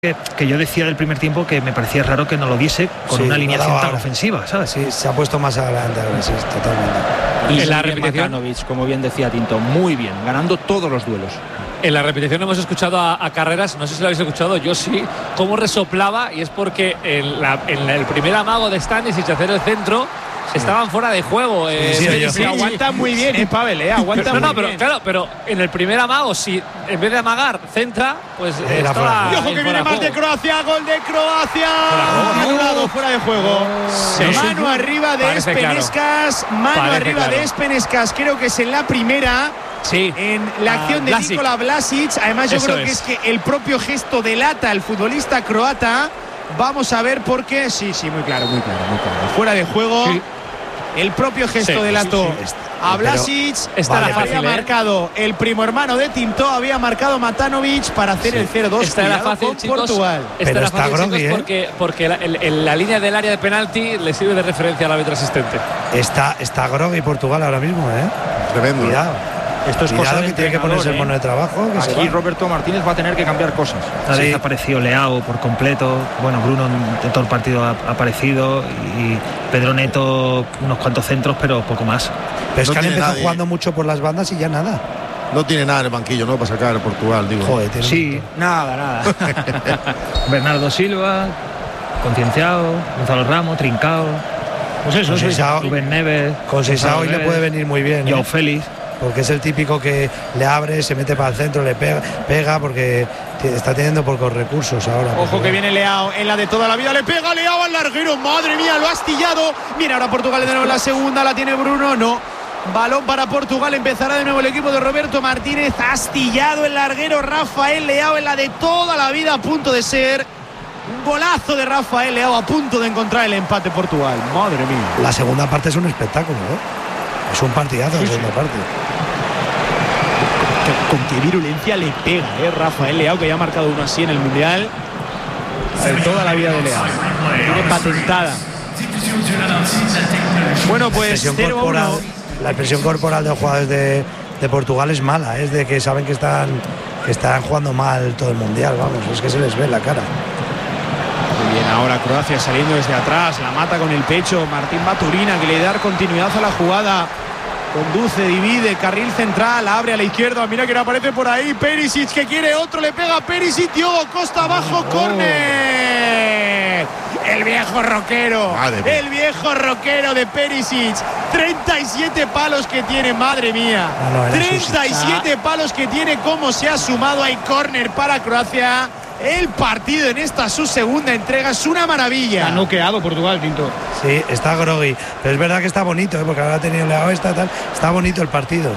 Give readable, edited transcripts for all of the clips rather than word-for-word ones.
que yo decía del primer tiempo que me parecía raro que no lo diese con una alineación tan ofensiva, ¿sabes? Sí, se ha puesto más adelante ahora, sí, totalmente. Y en la repetición, Matanovic, como bien decía Tinto, muy bien, ganando todos los duelos. En la repetición hemos escuchado a Carreras, no sé si lo habéis escuchado, yo sí, cómo resoplaba, y es porque en el primer amago de Stanisic y hacer el centro estaban fuera de juego. Sí, aguanta muy bien, Pavel, aguanta muy bien. Claro, pero en el primer amago, si en vez de amagar centra, pues estaba. Y ojo que viene más de Croacia, gol de Croacia. Anulado, fuera de juego. Sí, mano arriba de Espenescas, de Espenescas, creo que es en la primera. Sí. En la acción de Nikola Vlasic. Además, yo creo que es que el propio gesto delata al futbolista croata. Vamos a ver por qué. Sí, muy claro. Fuera de juego. Sí. El propio gesto delató a Vlasic. Había marcado el primo hermano de Tinto, había marcado Matanovic para hacer el 0-2. Esta era fácil, chicos. Portugal. Esta era fácil, chicos, porque la línea del área de penalti le sirve de referencia al árbitro asistente. Está groggy Portugal ahora mismo, Tremendo. Cuidado. Esto es cosa que tiene que ponerse el mono de trabajo. Aquí Roberto Martínez va a tener que cambiar cosas. Ha desaparecido Leao por completo. Bueno, Bruno en todo el partido ha aparecido. Y Pedro Neto unos cuantos centros, pero poco más. Pero es que han empezado jugando mucho por las bandas y ya nada. No tiene nada en el banquillo, ¿no? Para sacar Portugal, digo. Joder, sí, nada. Bernardo Silva, Concienciao, Gonzalo Ramos, Trincao. Pues eso, Rubén Neves. Con Seixao hoy le puede venir muy bien. Joao Félix. Porque es el típico que le abre, se mete para el centro, le pega porque está teniendo pocos recursos ahora. Ojo que viene Leao en la de toda la vida, le pega Leao al larguero, madre mía, lo ha astillado. Mira, ahora Portugal de nuevo en la segunda, la tiene Bruno, no. Balón para Portugal, empezará de nuevo el equipo de Roberto Martínez, astillado el larguero Rafael Leao en la de toda la vida, a punto de ser un golazo de Rafael Leao, a punto de encontrar el empate Portugal. Madre mía. La segunda parte es un espectáculo, Es un partidazo la segunda parte. Con qué virulencia le pega, Rafael Leao, que ya ha marcado uno así en el Mundial. De toda la vida de Leao. Tiene patentada. Bueno, pues la expresión corporal de los jugadores de Portugal es mala, es de que saben que están jugando mal todo el Mundial, vamos, es que se les ve en la cara. Muy bien, ahora Croacia saliendo desde atrás, la mata con el pecho Martín Baturina, que le da continuidad a la jugada. Conduce, divide, carril central, abre a la izquierda, mira que aparece por ahí Perisic, que quiere otro, le pega Perisic, Diogo Costa abajo, córner. El viejo rockero de Perisic, 37 palos que tiene, madre mía. 37 palos que tiene, cómo se ha sumado, hay córner para Croacia. El partido en esta su segunda entrega es una maravilla. Ha noqueado Portugal, Tinto. Sí, está groggy, pero es verdad que está bonito, porque ahora ha tenido Leao está bonito el partido.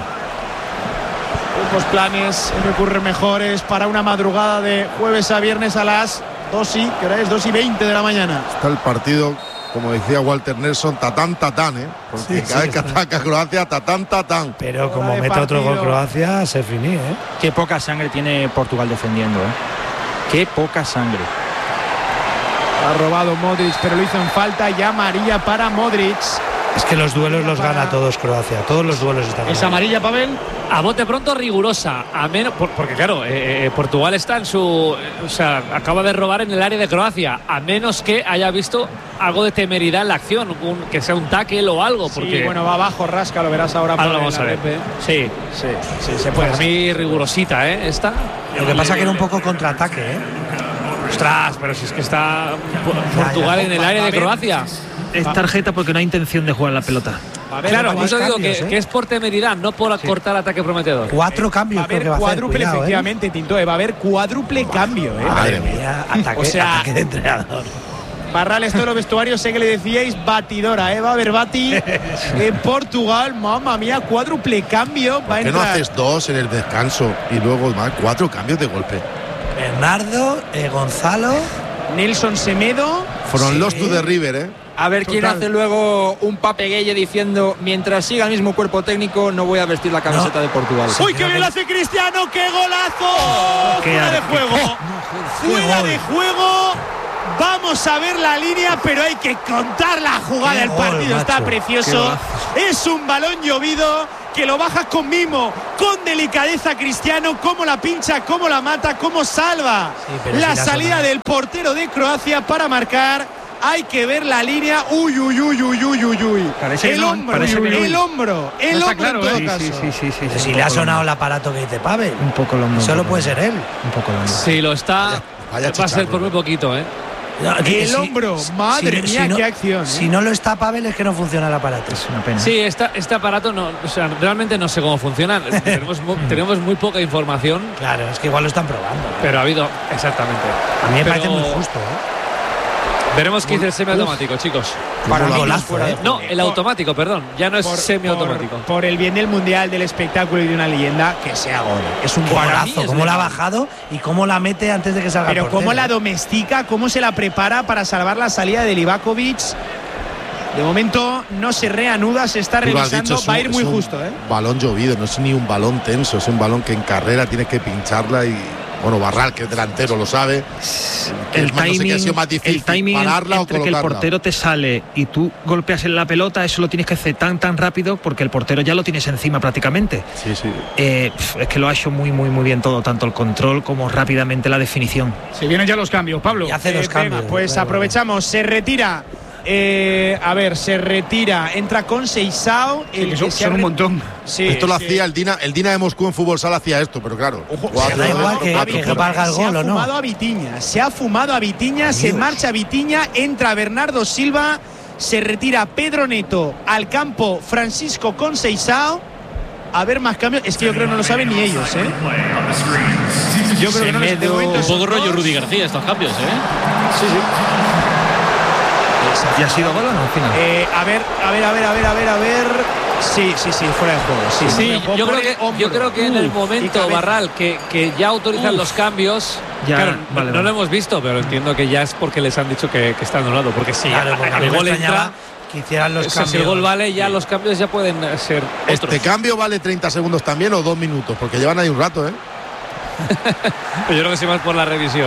Pocos planes me ocurren mejores para una madrugada de jueves a viernes a las 2:20 de la mañana. Está el partido, como decía Walter Nelson, tatán, porque cada vez que ataca Croacia, tatán. Pero como mete otro gol Croacia, se finí, Qué poca sangre tiene Portugal defendiendo, Qué poca sangre. Ha robado Modric, pero lo hizo en falta. Ya amarilla para Modric. Es que los duelos los gana todos Croacia. Todos los duelos están ¿Es amarilla, Pavel? A bote pronto rigurosa. A menos, porque claro, Portugal está en su... O sea, acaba de robar en el área de Croacia. A menos que haya visto algo de temeridad en la acción. Que sea un tackle o algo. Porque... Sí, bueno, va abajo, rasca, lo verás ahora. Ahora vamos a ver. Sí, se puede. Para mí rigurosita, esta. Lo que pasa que era un poco contraataque, Ostras, pero si es que está Portugal en el área de Croacia. Es tarjeta porque no hay intención de jugar la pelota. Claro, por eso digo que es por temeridad, no por cortar ataque prometedor. 4 cambios. Va a haber cuádruple, efectivamente, Tinto. Va a haber cuádruple cambio. Madre mía, ataque de entrenador. Barral, esto de los vestuarios, sé que le decíais batidora, va a haber bati en Portugal, mamma mía, cuádruple cambio. ¿Por qué no haces 2 en el descanso y luego más 4 cambios de golpe? Bernardo, Gonzalo, Nelson Semedo. Fueron los to the river, A ver quién hace luego un papeguelle diciendo: mientras siga el mismo cuerpo técnico, no voy a vestir la camiseta de Portugal. ¡Uy, qué bien lo hace Cristiano! ¡Qué golazo! ¡Fuera de juego! ¡Fuera de juego! Vamos a ver la línea, pero hay que contar la jugada. El partido está precioso. Es un balón llovido que lo baja con mimo, con delicadeza Cristiano, cómo la pincha, cómo la mata, cómo salva la salida del portero de Croacia para marcar. Hay que ver la línea. Uy. El hombro en todo caso. Sí. Si le ha sonado el aparato que dice Pavel. Un poco el hombro. Solo puede ser él. Un poco el hombro. Si lo está, Vaya va a ser por muy poquito, ¿eh? El hombro, madre mía, qué acción. Si no lo está Pavel es que no funciona el aparato. Es una pena. Sí, este aparato no, o sea, realmente no sé cómo funciona. tenemos muy poca información. Claro, es que igual lo están probando. Pero ha habido, exactamente. A mí me parece muy justo, Veremos qué dice el semiautomático, chicos. Para un golazo, No, el automático, perdón. Ya no es semiautomático. Por el bien del mundial, del espectáculo y de una leyenda, que sea gol. Es un golazo. Cómo la ha bajado y cómo la mete antes de que salga. Pero cómo la domestica, cómo se la prepara para salvar la salida de Livakovic. De momento no se reanuda, se está revisando, va a ir muy justo. Balón llovido, no es ni un balón tenso, es un balón que en carrera tienes que pincharla y. Bueno, Barral, que es delantero, lo sabe. El timing pararla entre que el portero te sale y tú golpeas en la pelota, eso lo tienes que hacer tan rápido porque el portero ya lo tienes encima prácticamente. Sí. Es que lo ha hecho muy bien todo, tanto el control como rápidamente la definición. Se vienen ya los cambios, Pablo. Y hace los cambios. Pues aprovechamos, se retira. Se retira, entra con Seisao. Son un montón. Sí, esto lo hacía el Dina de Moscú en futsal, hacía esto, pero claro. Da igual que valga el gol o no. Se ha fumado a Vitiña, se marcha Vitiña, entra Bernardo Silva, se retira Pedro Neto al campo Francisco con Seisao. A ver más cambios, es que yo creo que no lo saben ni ellos, Yo creo que no de momento un poco rollo Rudy García estos cambios, Sí. ¿Y ha sido gol o no al final? A ver. Sí, fuera de juego. Sí, yo creo que en el momento, Barral, que ya autorizan los cambios. Ya, claro, vale. No lo hemos visto, pero entiendo que ya es porque les han dicho que está anulado. Porque si el gol entra, que hicieran los cambios. Si el gol vale, ya los cambios ya pueden ser otros. ¿Este cambio vale 30 segundos también o 2 minutos? Porque llevan ahí un rato, Yo creo que sí más por la revisión,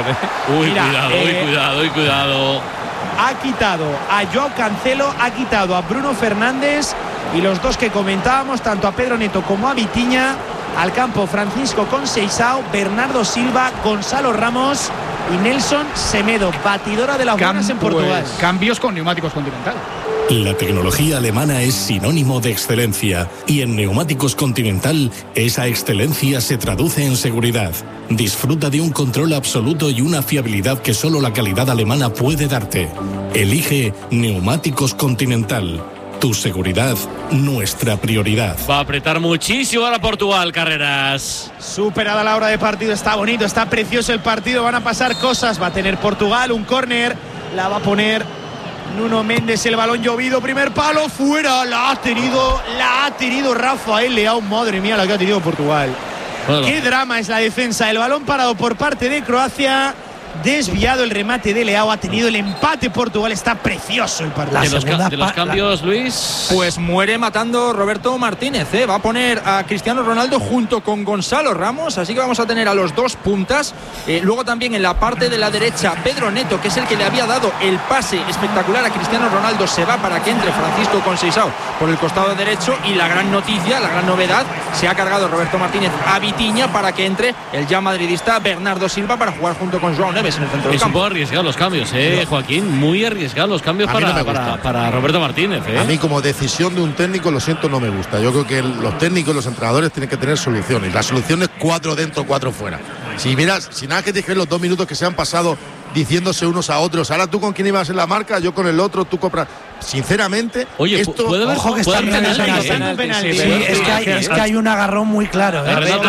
Cuidado. Ha quitado a Joao Cancelo, ha quitado a Bruno Fernández y los dos que comentábamos, tanto a Pedro Neto como a Vitiña, al campo Francisco con Seisao, Bernardo Silva, Gonzalo Ramos y Nelson Semedo, batidora de las buenas en Portugal. Cambios con neumáticos Continental. La tecnología alemana es sinónimo de excelencia y en Neumáticos Continental esa excelencia se traduce en seguridad. Disfruta de un control absoluto y una fiabilidad que solo la calidad alemana puede darte. Elige Neumáticos Continental. Tu seguridad, nuestra prioridad. Va a apretar muchísimo ahora Portugal, Carreras. Superada la hora de partido, está bonito, está precioso el partido, van a pasar cosas, va a tener Portugal un córner, la va a poner Nuno Méndez, el balón llovido, primer palo, fuera, la ha tenido Rafael Leao, madre mía la que ha tenido Portugal. Bueno. Qué drama es la defensa, el balón parado por parte de Croacia, desviado el remate de Leao, ha tenido el empate Portugal, está precioso el partido. De los cambios, Luis. Pues muere matando Roberto Martínez, va a poner a Cristiano Ronaldo junto con Gonzalo Ramos, así que vamos a tener a los dos puntas. Luego también en la parte de la derecha Pedro Neto, que es el que le había dado el pase espectacular a Cristiano Ronaldo, se va para que entre Francisco Conceição por el costado derecho, y la gran noticia, la gran novedad, se ha cargado Roberto Martínez a Vitiña para que entre el ya madridista Bernardo Silva para jugar junto con Joao Neves en el centro del campo. Un poco arriesgados los cambios, Joaquín, muy arriesgados los cambios para Roberto Martínez. A mí como decisión de un técnico, lo siento, no me gusta. Yo creo que los técnicos, los entrenadores tienen que tener soluciones. La solución es 4 dentro, 4 fuera. Si nada que te dijeron los 2 minutos que se han pasado diciéndose unos a otros, ahora tú con quién ibas en la marca, yo con el otro, tú compras. Sinceramente, oye, esto, ojo que está un penalti. Sí, es que hay un agarrón muy claro.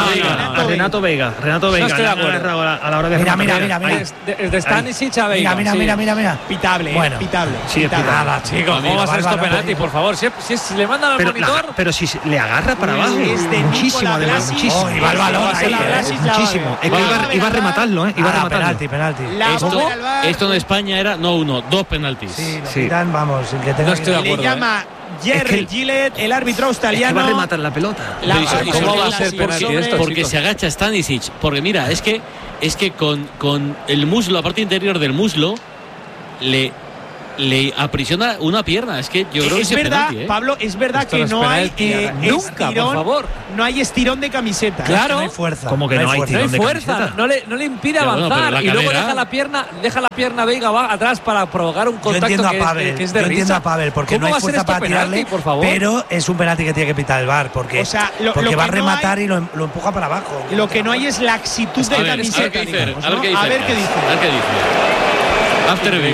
Renato Veiga. No estoy de acuerdo. A la hora de mira. Es de Stanisic a Veiga. Mira. Pitable, bueno, pitable. Sí, es pitable. Nada, chicos, ¿Cómo va a ser esto penalti, por favor? Si le mandan al monitor. Pero si le agarra para abajo. Muchísimo, además. Muchísimo. Y va el balón ahí. Muchísimo. Iba a rematarlo, iba a rematarlo. Penalti. Esto en España era no 1, 2 penaltis. Sí, vamos. No estoy de acuerdo. Le llama Jerry Gillett, el árbitro australiano. Va a rematar la pelota. ¿Cómo va a ser penalti esto? Porque se agacha Stanisic. Porque mira, es que con el muslo, la parte interior del muslo, le le aprisiona una pierna. Es que yo creo que es verdad, penalti, Pablo, es verdad Esto que no no es hay penalti, nunca, estirón, por favor. no hay estirón de camiseta. Claro. No hay fuerza. ¿Cómo que no hay fuerza? No hay tirón de fuerza, camiseta? no le impide Ya, bueno, avanzar pero la y luego cadera. deja la pierna Veiga va atrás para provocar un Yo contacto entiendo a que Pavel, es de yo entiendo risa. a Pavel porque ¿Cómo no va hay a ser fuerza esto para penalti, tirarle, por favor? pero es un penalti que tiene que pitar el VAR porque, O sea, lo porque que va a no rematar hay- y lo empuja para abajo. Lo que no hay es laxitud de A ver camiseta. qué dice. digamos, A ver ¿no? qué dice. A ver qué dice. A ver qué dice. After review.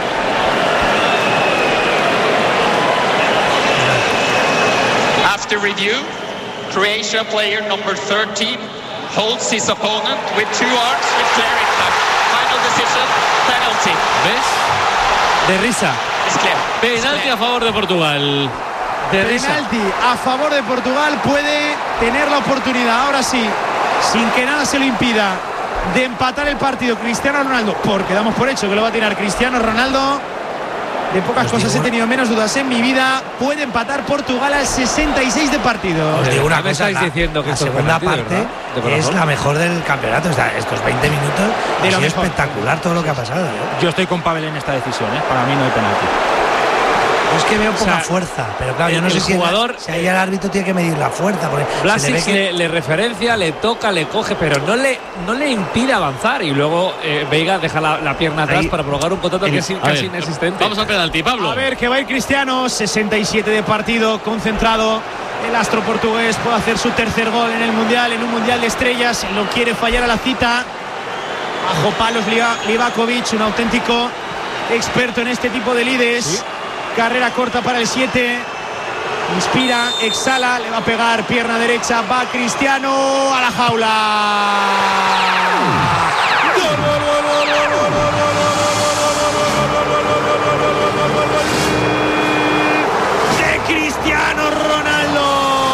After review, Croatia player number 13 holds his opponent with 2 arms with clear impact. Final decision, penalty. ¿Ves? De risa. It's clear. Penalti a favor de Portugal. De risa. Penalti a favor de Portugal, puede tener la oportunidad, ahora sí, sin que nada se lo impida, de empatar el partido Cristiano Ronaldo, porque damos por hecho que lo va a tirar Cristiano Ronaldo. De pocas Os cosas digo- he tenido menos dudas en mi vida. Puede empatar Portugal al 66 de partido. Os digo una Ya me cosa, estáis diciendo que la esto es segunda penalti, de parte verdad, de corazón. es la mejor del campeonato. O sea, estos 20 minutos De ha lo sido mejor. espectacular todo lo que ha pasado. Yo estoy con Pavel en esta decisión, ¿eh? Para mí no hay penalti. Yo es que veo poca sea, fuerza, pero claro, yo no el sé si jugador- si ahí el árbitro tiene que medir la fuerza. Porque se le ve Blasic que le referencia, le toca, le coge, pero no le impide avanzar. Y luego Veiga deja la pierna atrás Ahí- para provocar un contacto que es A casi ver, inexistente. Vamos al penalti, Pablo. A ver, que va a ir Cristiano, 67 de partido, concentrado. El astro portugués puede hacer su tercer gol en el Mundial, en un Mundial de estrellas. No quiere fallar a la cita. Bajo palos Livakovic, un auténtico experto en este tipo de lides. Sí. Carrera corta para el 7. Inspira, exhala, le va a pegar pierna derecha, va Cristiano a la jaula. ¡Gol, gol, gol, gol, gol, gol, gol, gol, de Cristiano Ronaldo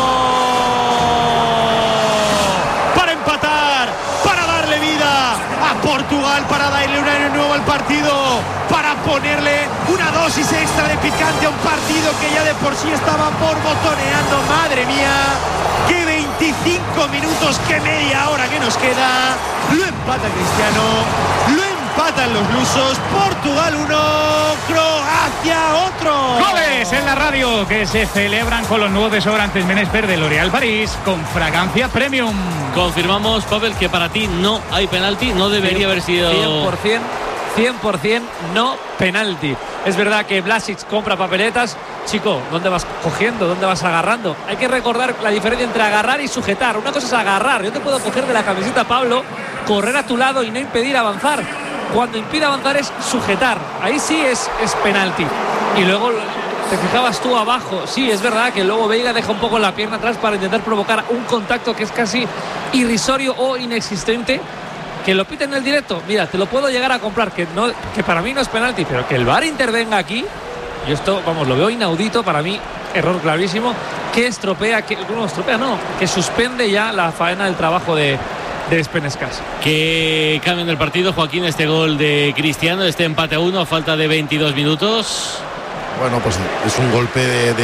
para empatar, para darle vida a Portugal, para darle un aire nuevo al partido, para ponerle una dosis extra de picante a un partido que ya de por sí estaba borbotoneando. Madre mía, qué 25 minutos, qué media hora que nos queda. Lo empata Cristiano, lo empatan los lusos. Portugal 1, Croacia otro. Goles en la radio que se celebran con los nuevos desodorantes Menesper de L'Oréal París con fragancia premium. Confirmamos, Pavel, que para ti no hay penalti, no debería haber sido. 100% no penalti. Es verdad que Blasic compra papeletas. Chico, ¿dónde vas cogiendo? ¿Dónde vas agarrando? Hay que recordar la diferencia entre agarrar y sujetar. Una cosa es agarrar. Yo te puedo coger de la camiseta, Pablo, correr a tu lado y no impedir avanzar. Cuando impide avanzar es sujetar. Ahí sí es penalti. Y luego te fijabas tú abajo. Sí, es verdad que luego Veiga deja un poco la pierna atrás para intentar provocar un contacto que es casi irrisorio o inexistente. Que lo piten en el directo, mira, te lo puedo llegar a comprar, que para mí no es penalti, pero que el VAR intervenga aquí, yo esto, vamos, lo veo inaudito, para mí, error clarísimo, que que suspende ya la faena del trabajo de Speneskas. Que cambien el partido, Joaquín, este gol de Cristiano, este empate a 1 a falta de 22 minutos. Bueno, pues es un golpe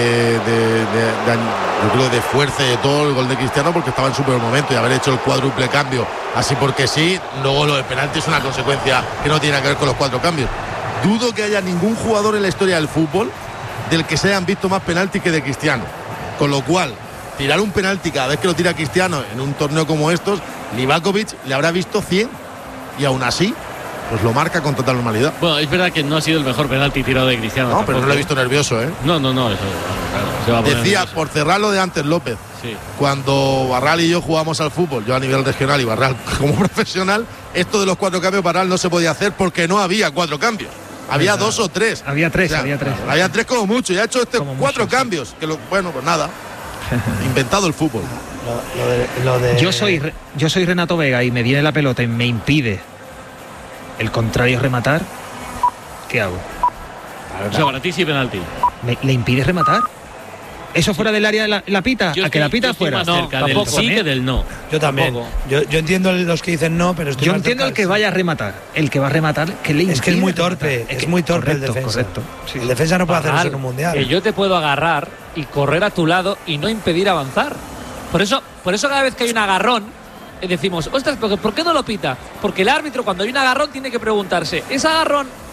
yo creo de fuerza y de todo el gol de Cristiano, porque estaba en su peor momento, y haber hecho el cuádruple cambio así porque sí. Luego lo de penalti es una consecuencia que no tiene nada que ver con los 4 cambios. Dudo que haya ningún jugador en la historia del fútbol del que se hayan visto más penaltis que de Cristiano, con lo cual tirar un penalti cada vez que lo tira Cristiano en un torneo como estos, Livakovic le habrá visto 100 y aún así pues lo marca con total normalidad. Bueno, es verdad que no ha sido el mejor penalti tirado de Cristiano. No, tampoco. pero no lo he visto nervioso, ¿eh? No, eso claro, se va a poner Decía, nervioso. por cerrar lo de antes López, Sí. cuando Barral y yo jugamos al fútbol, yo a nivel regional y Barral como profesional, esto de los 4 cambios Barral no se podía hacer porque no había 4 cambios. Había 2 o 3. Había 3, había 3. Había 3 como mucho, y ha hecho Como 4 mucho, cambios. Que bueno, pues nada. Inventado el fútbol. lo de Yo soy Renato Vega y me viene la pelota y me impide el contrario rematar, ¿qué hago? O sea, para ti sí penalti. ¿Le impide rematar? ¿Eso fuera del área de la pita? Yo ¿A que la pita yo estoy fuera? más No, cerca del tampoco. sí que del no. Yo también. Tampoco. Yo entiendo los que dicen no, pero estoy Yo más entiendo cerca el que del sí. vaya a rematar. El que va a rematar, que le impide Es que es muy rematar. torpe, Es es que- muy torpe el correcto, defensa. correcto. Sí. El defensa no puede hacer eso en un mundial. Que yo te puedo agarrar y correr a tu lado y no impedir avanzar. Por eso cada vez que hay un agarrón decimos, ostras, ¿por qué no lo pita? Porque el árbitro, cuando hay un agarrón, tiene que preguntarse, ¿es agarrón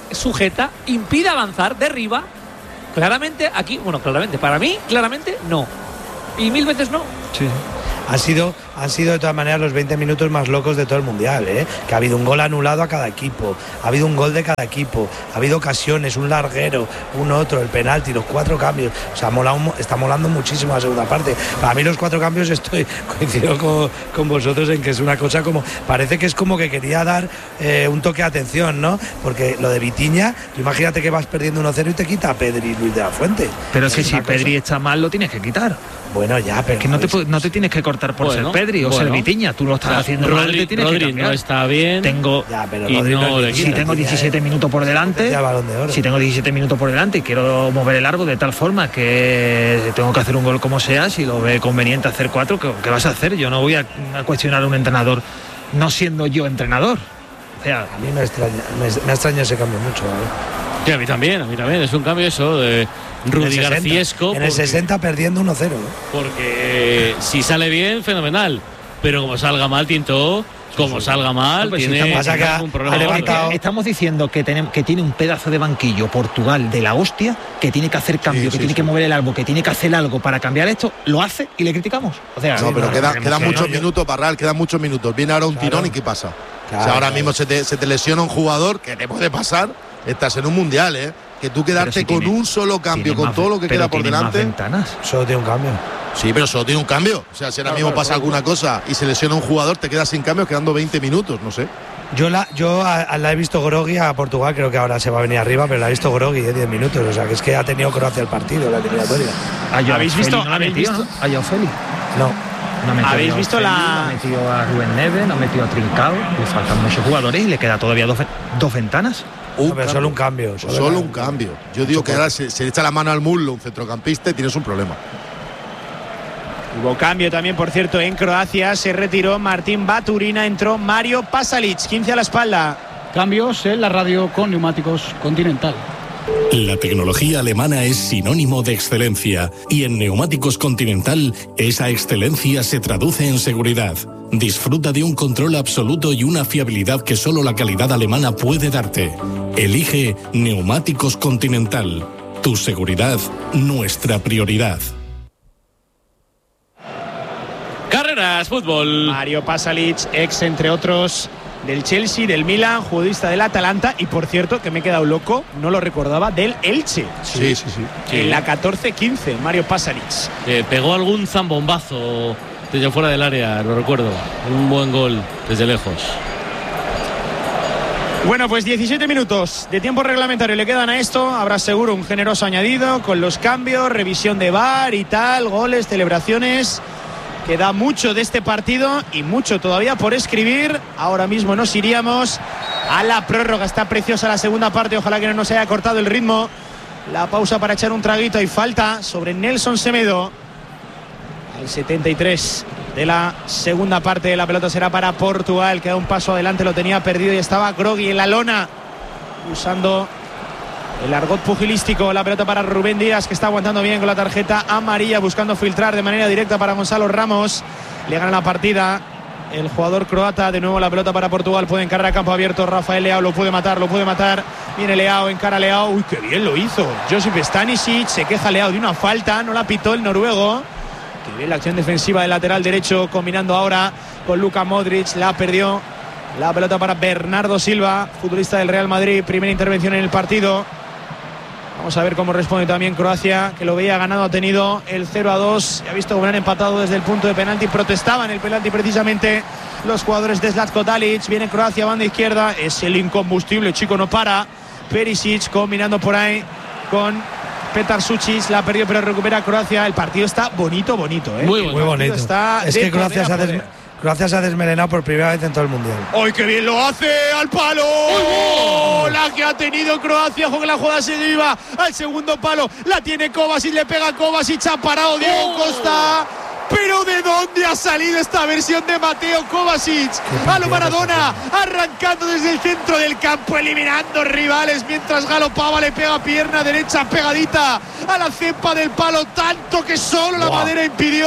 sujeta, impide avanzar, derriba. Claramente aquí, bueno, claramente, para mí, claramente no. Y 1000 veces no. Sí. Han sido de todas maneras los 20 minutos más locos de todo el Mundial, ¿eh? Que ha habido un gol anulado a cada equipo, ha habido un gol de cada equipo, ha habido ocasiones, un larguero, un otro, el penalti, los 4 cambios. O sea, está molando muchísimo la segunda parte. Para mí los 4 cambios coincido con vosotros en que es una cosa como, parece que es como que quería dar un toque de atención, ¿no? Porque lo de Vitinha, tú imagínate que vas perdiendo 1-0 y te quita a Pedri y Luis de la Fuente. Pero es que si Pedri está mal, lo tienes que quitar. Bueno, ya, pero que no te tienes que cortar por ser Pedri o ser Vitinha, tú lo estás haciendo mal, te tienes que cambiar. No está bien. Si tengo 17 minutos por delante, y quiero mover el largo de tal forma que tengo que hacer un gol como sea, si lo ve conveniente hacer 4, ¿qué vas a hacer? Yo no voy a cuestionar a un entrenador no siendo yo entrenador. O sea, a mí me extraña ese cambio mucho, ¿vale? Sí, a mí también, es un cambio eso de Rudy Garciesco. En el 60 perdiendo 1-0. Porque si sale bien, fenomenal. Pero como salga mal, Tinto, salga mal, tiene un problema. Estamos diciendo que tiene un pedazo de banquillo Portugal de la hostia, que tiene que hacer cambio, tiene que mover el árbol, que tiene que hacer algo para cambiar esto, lo hace y le criticamos. O sea, pero quedan muchos minutos, Parral, quedan muchos minutos. Viene ahora un tirón y ¿qué pasa? Claro, o sea, ahora mismo se te lesiona un jugador, que te puede pasar. Estás en un mundial, ¿eh? Que tú quedarte con un solo cambio, con todo lo que queda por delante. Solo tiene un cambio. Sí, pero solo tiene un cambio. O sea, si ahora mismo pasa alguna cosa y se lesiona un jugador, te quedas sin cambio quedando 20 minutos, no sé. Yo la he visto Grogui a Portugal, creo que ahora se va a venir arriba, pero la he visto Grogui de 10 minutos. O sea, que es que ha tenido Croacia el partido, la eliminatoria. ¿Habéis visto? ¿A Joao Félix? No. ¿Habéis visto la...? Ha metido a Rubén Neves, no ha metido a Trincao. Le faltan muchos jugadores y le queda todavía dos ventanas. Solo un cambio. Solo un cambio. Yo digo que ahora se le echa la mano al muslo un centrocampista y tienes un problema. Hubo cambio también, por cierto, en Croacia. Se retiró Martín Baturina, entró Mario Pasalic, 15 a la espalda. Cambios en la radio con Neumáticos Continental. La tecnología alemana es sinónimo de excelencia y en Neumáticos Continental esa excelencia se traduce en seguridad. Disfruta de un control absoluto y una fiabilidad que solo la calidad alemana puede darte. Elige Neumáticos Continental. Tu seguridad, nuestra prioridad. Carreras, fútbol. Mario Pasalic, ex entre otros del Chelsea, del Milan, futbolista del Atalanta y por cierto, que me he quedado loco, no lo recordaba, del Elche. Sí. En la 14-15, Mario Pasalic. Pegó algún zambombazo desde fuera del área, lo recuerdo. Un buen gol desde lejos. Bueno, pues 17 minutos de tiempo reglamentario le quedan a esto. Habrá seguro un generoso añadido con los cambios, revisión de VAR y tal, goles, celebraciones. Queda mucho de este partido y mucho todavía por escribir. Ahora mismo nos iríamos a la prórroga. Está preciosa la segunda parte. Ojalá que no nos haya cortado el ritmo. La pausa para echar un traguito y falta sobre Nelson Semedo. Al 73 de la segunda parte. La pelota será para Portugal. Queda un paso adelante. Lo tenía perdido y estaba Grogui en la lona. Usando el argot pugilístico. La pelota para Rubén Díaz, que está aguantando bien con la tarjeta amarilla, buscando filtrar de manera directa para Gonzalo Ramos. Le gana la partida el jugador croata. De nuevo la pelota para Portugal. Puede encarar a campo abierto Rafael Leao. Lo puede matar. Viene Leao, encara Leao. Uy, qué bien lo hizo Josip Stanisic. Se queja Leao de una falta. No la pitó el noruego. Qué bien la acción defensiva del lateral derecho, combinando ahora con Luka Modric. La perdió. La pelota para Bernardo Silva, futbolista del Real Madrid. Primera intervención en el partido. Vamos a ver cómo responde también Croacia, que lo veía ganado, ha tenido el 0-2. Ya ha visto cómo han empatado desde el punto de penalti. Protestaban el penalti precisamente los jugadores de Zlatko Dalic. Viene Croacia, banda izquierda. Es el incombustible, chico, no para. Perisic combinando por ahí con Petar Sučić. La ha perdido, pero recupera Croacia. El partido está bonito, ¿eh? Muy bonito. Es que Croacia se ha desmelenado por primera vez en todo el mundial. ¡Ay, qué bien lo hace! ¡Al palo! ¡Oh! La que ha tenido Croacia, con que la jugada se iba al segundo palo. La tiene Kovacic, le pega Kovacic, ha parado Diego Costa. Pero ¿de dónde ha salido esta versión de Mateo Kovacic? A lo Maradona, arrancando desde el centro del campo, eliminando rivales mientras galopaba, le pega pierna derecha pegadita a la cepa del palo, tanto que solo la madera impidió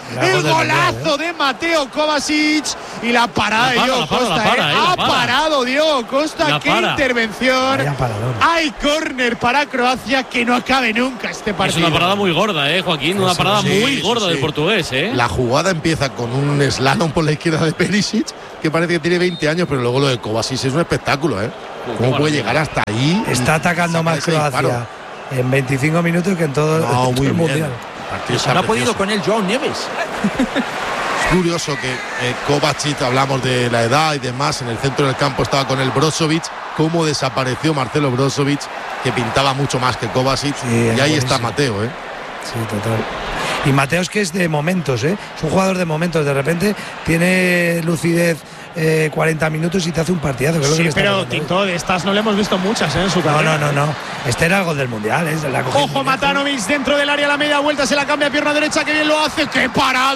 El golazo de Mateo Kovacic y la parada de Diego Costa. Ha parado Diego Costa. ¡Qué intervención! Hay córner para Croacia que no acabe nunca este partido. Es una parada muy gorda, Joaquín. Una parada muy gorda del portugués, La jugada empieza con un slalom por la izquierda de Perisic, que parece que tiene 20 años, pero luego lo de Kovacic es un espectáculo, ¿Cómo puede llegar hasta ahí? Está atacando más Croacia en 25 minutos que en todo el mundial. No ha podido con él Joao Neves. Es curioso que Kovacic, hablamos de la edad y demás, en el centro del campo estaba con el Brozovic. Cómo desapareció Marcelo Brozovic, que pintaba mucho más que Kovacic. Y ahí está Mateo, Sí, total. Y Mateo es que es de momentos, es un jugador de momentos. De repente tiene lucidez 40 minutos y te hace un partidazo. Que es lo que pero Tinto, de estas no le hemos visto muchas en su carrera. No. Este era el gol del mundial. Ojo, Matanovic dentro del área, la media vuelta, se la cambia a pierna derecha, que bien lo hace. ¡Qué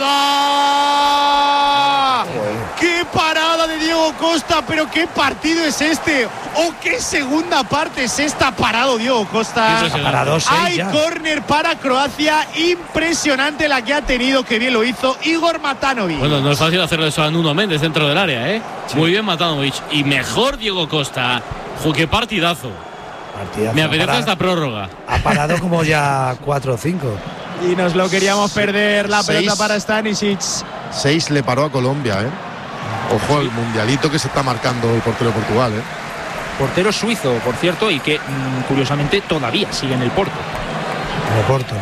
parada! ¡Qué parada de Diego Costa! Pero qué partido es este. ¡Oh, qué segunda parte es esta! Parado Diego Costa. Hay córner para Croacia. Impresionante la que ha tenido, que bien lo hizo Igor Matanovic. Bueno, no es fácil hacerlo eso a Nuno Méndez dentro del área, Sí. Muy bien Matanovic. Y mejor Diego Costa. ¡Qué partidazo! Me apetece esta prórroga. Ha parado como ya 4 o 5. Y nos lo queríamos perder. La pelota para Stanisic. 6 le paró a Colombia, Ojo al mundialito que se está marcando el portero de Portugal, Portero suizo, por cierto, y que curiosamente todavía sigue en el Porto. En el Porto,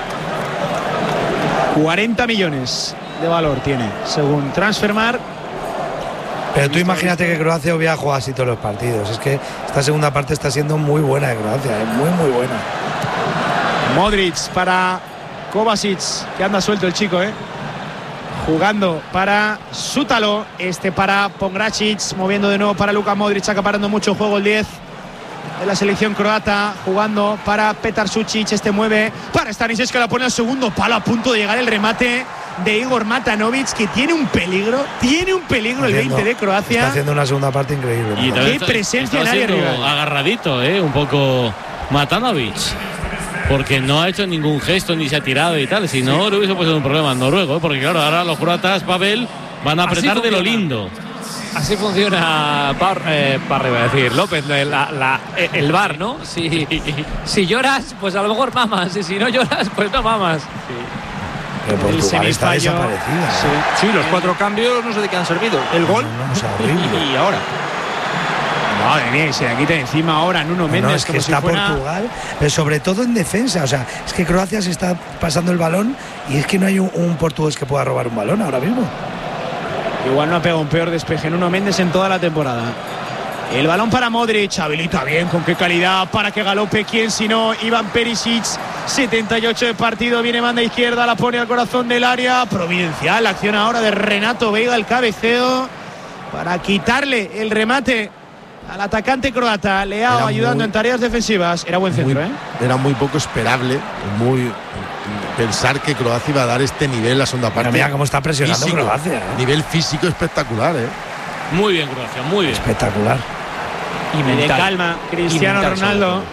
¿no? 40 millones de valor tiene, según Transfermarkt. Pero tú imagínate que Croacia hubiera jugado así todos los partidos. Es que esta segunda parte está siendo muy buena de Croacia, muy buena. Modric para Kovacic, que anda suelto el chico, jugando para Sútalo, para Pongracic, moviendo de nuevo para Luka Modric, acaparando mucho juego el 10 de la selección croata, jugando para Petar Sucic, mueve para Stanisic, que la pone al segundo palo, a punto de llegar el remate de Igor Matanovic, que tiene un peligro el 20 de Croacia. Está haciendo una segunda parte increíble. Y qué presencia en área rival. Agarradito, un poco Matanovic, porque no ha hecho ningún gesto ni se ha tirado y tal. Si no, le hubiese puesto un problema en noruego, porque claro, ahora los croatas, Pavel, van a apretar de lo lindo. Así funciona Parra, iba a decir López, el VAR, ¿no? Si lloras, pues a lo mejor mamas, y si no lloras, pues no mamas. Pero Portugal está desaparecida. Sí, los 4 cambios no sé de qué han servido. El gol y ahora. Madre mía, y se la quita encima ahora Nuno Méndez. Es que está Portugal, pero sobre todo en defensa. O sea, es que Croacia se está pasando el balón y es que no hay un portugués que pueda robar un balón ahora mismo. Igual no ha pegado un peor despeje Nuno Méndez en toda la temporada. El balón para Modric, habilita bien, con qué calidad, para que galope, quién si no, Ivan Perisic. 78 de partido, viene banda izquierda, la pone al corazón del área. Providencial, la acción ahora de Renato Veiga, el cabeceo, para quitarle el remate al atacante croata. Leao ayudando en tareas defensivas. Era buen centro, Era muy poco esperable, pensar que Croacia iba a dar este nivel en la segunda parte. Mira cómo está presionando físico, Croacia. Nivel físico espectacular, Muy bien, Croacia, muy bien. Espectacular. Y mental. De calma, Cristiano Ronaldo.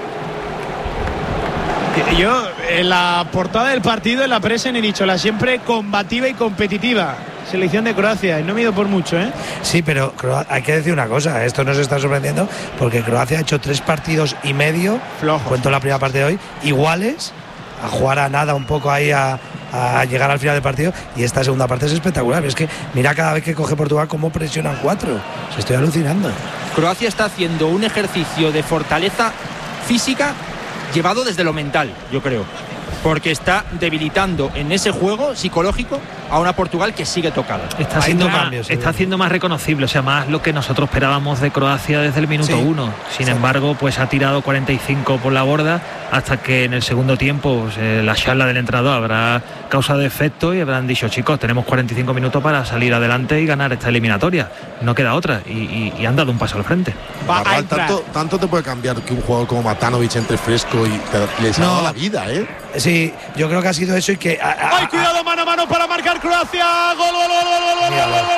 Yo en la portada del partido, en la Presen, he dicho la siempre combativa y competitiva selección de Croacia, y no me he ido por mucho, Sí, pero hay que decir una cosa, esto nos está sorprendiendo porque Croacia ha hecho 3 partidos y medio, flojos. Cuento la primera parte de hoy, iguales, a jugar a nada un poco ahí a llegar al final del partido, y esta segunda parte es espectacular. Es que mira cada vez que coge Portugal cómo presionan 4, se estoy alucinando. Croacia está haciendo un ejercicio de fortaleza física llevado desde lo mental, yo creo, porque está debilitando en ese juego psicológico a una Portugal que sigue tocada. Está haciendo cambios, está haciendo más reconocible, o sea, más lo que nosotros esperábamos de Croacia desde el minuto 1. Sin embargo, pues ha tirado 45 por la borda, hasta que en el segundo tiempo la charla del entrenador habrá causado efecto y habrán dicho, chicos, tenemos 45 minutos para salir adelante y ganar esta eliminatoria. No queda otra, y han dado un paso al frente. Tanto te puede cambiar que un jugador como Matanovic entre fresco y les ha dado la vida, Sí, yo creo que ha sido eso y que... ¡Ay, cuidado, mano a mano para marcar Croacia! ¡Gol, gol, gol, gol, gol, gol, gol,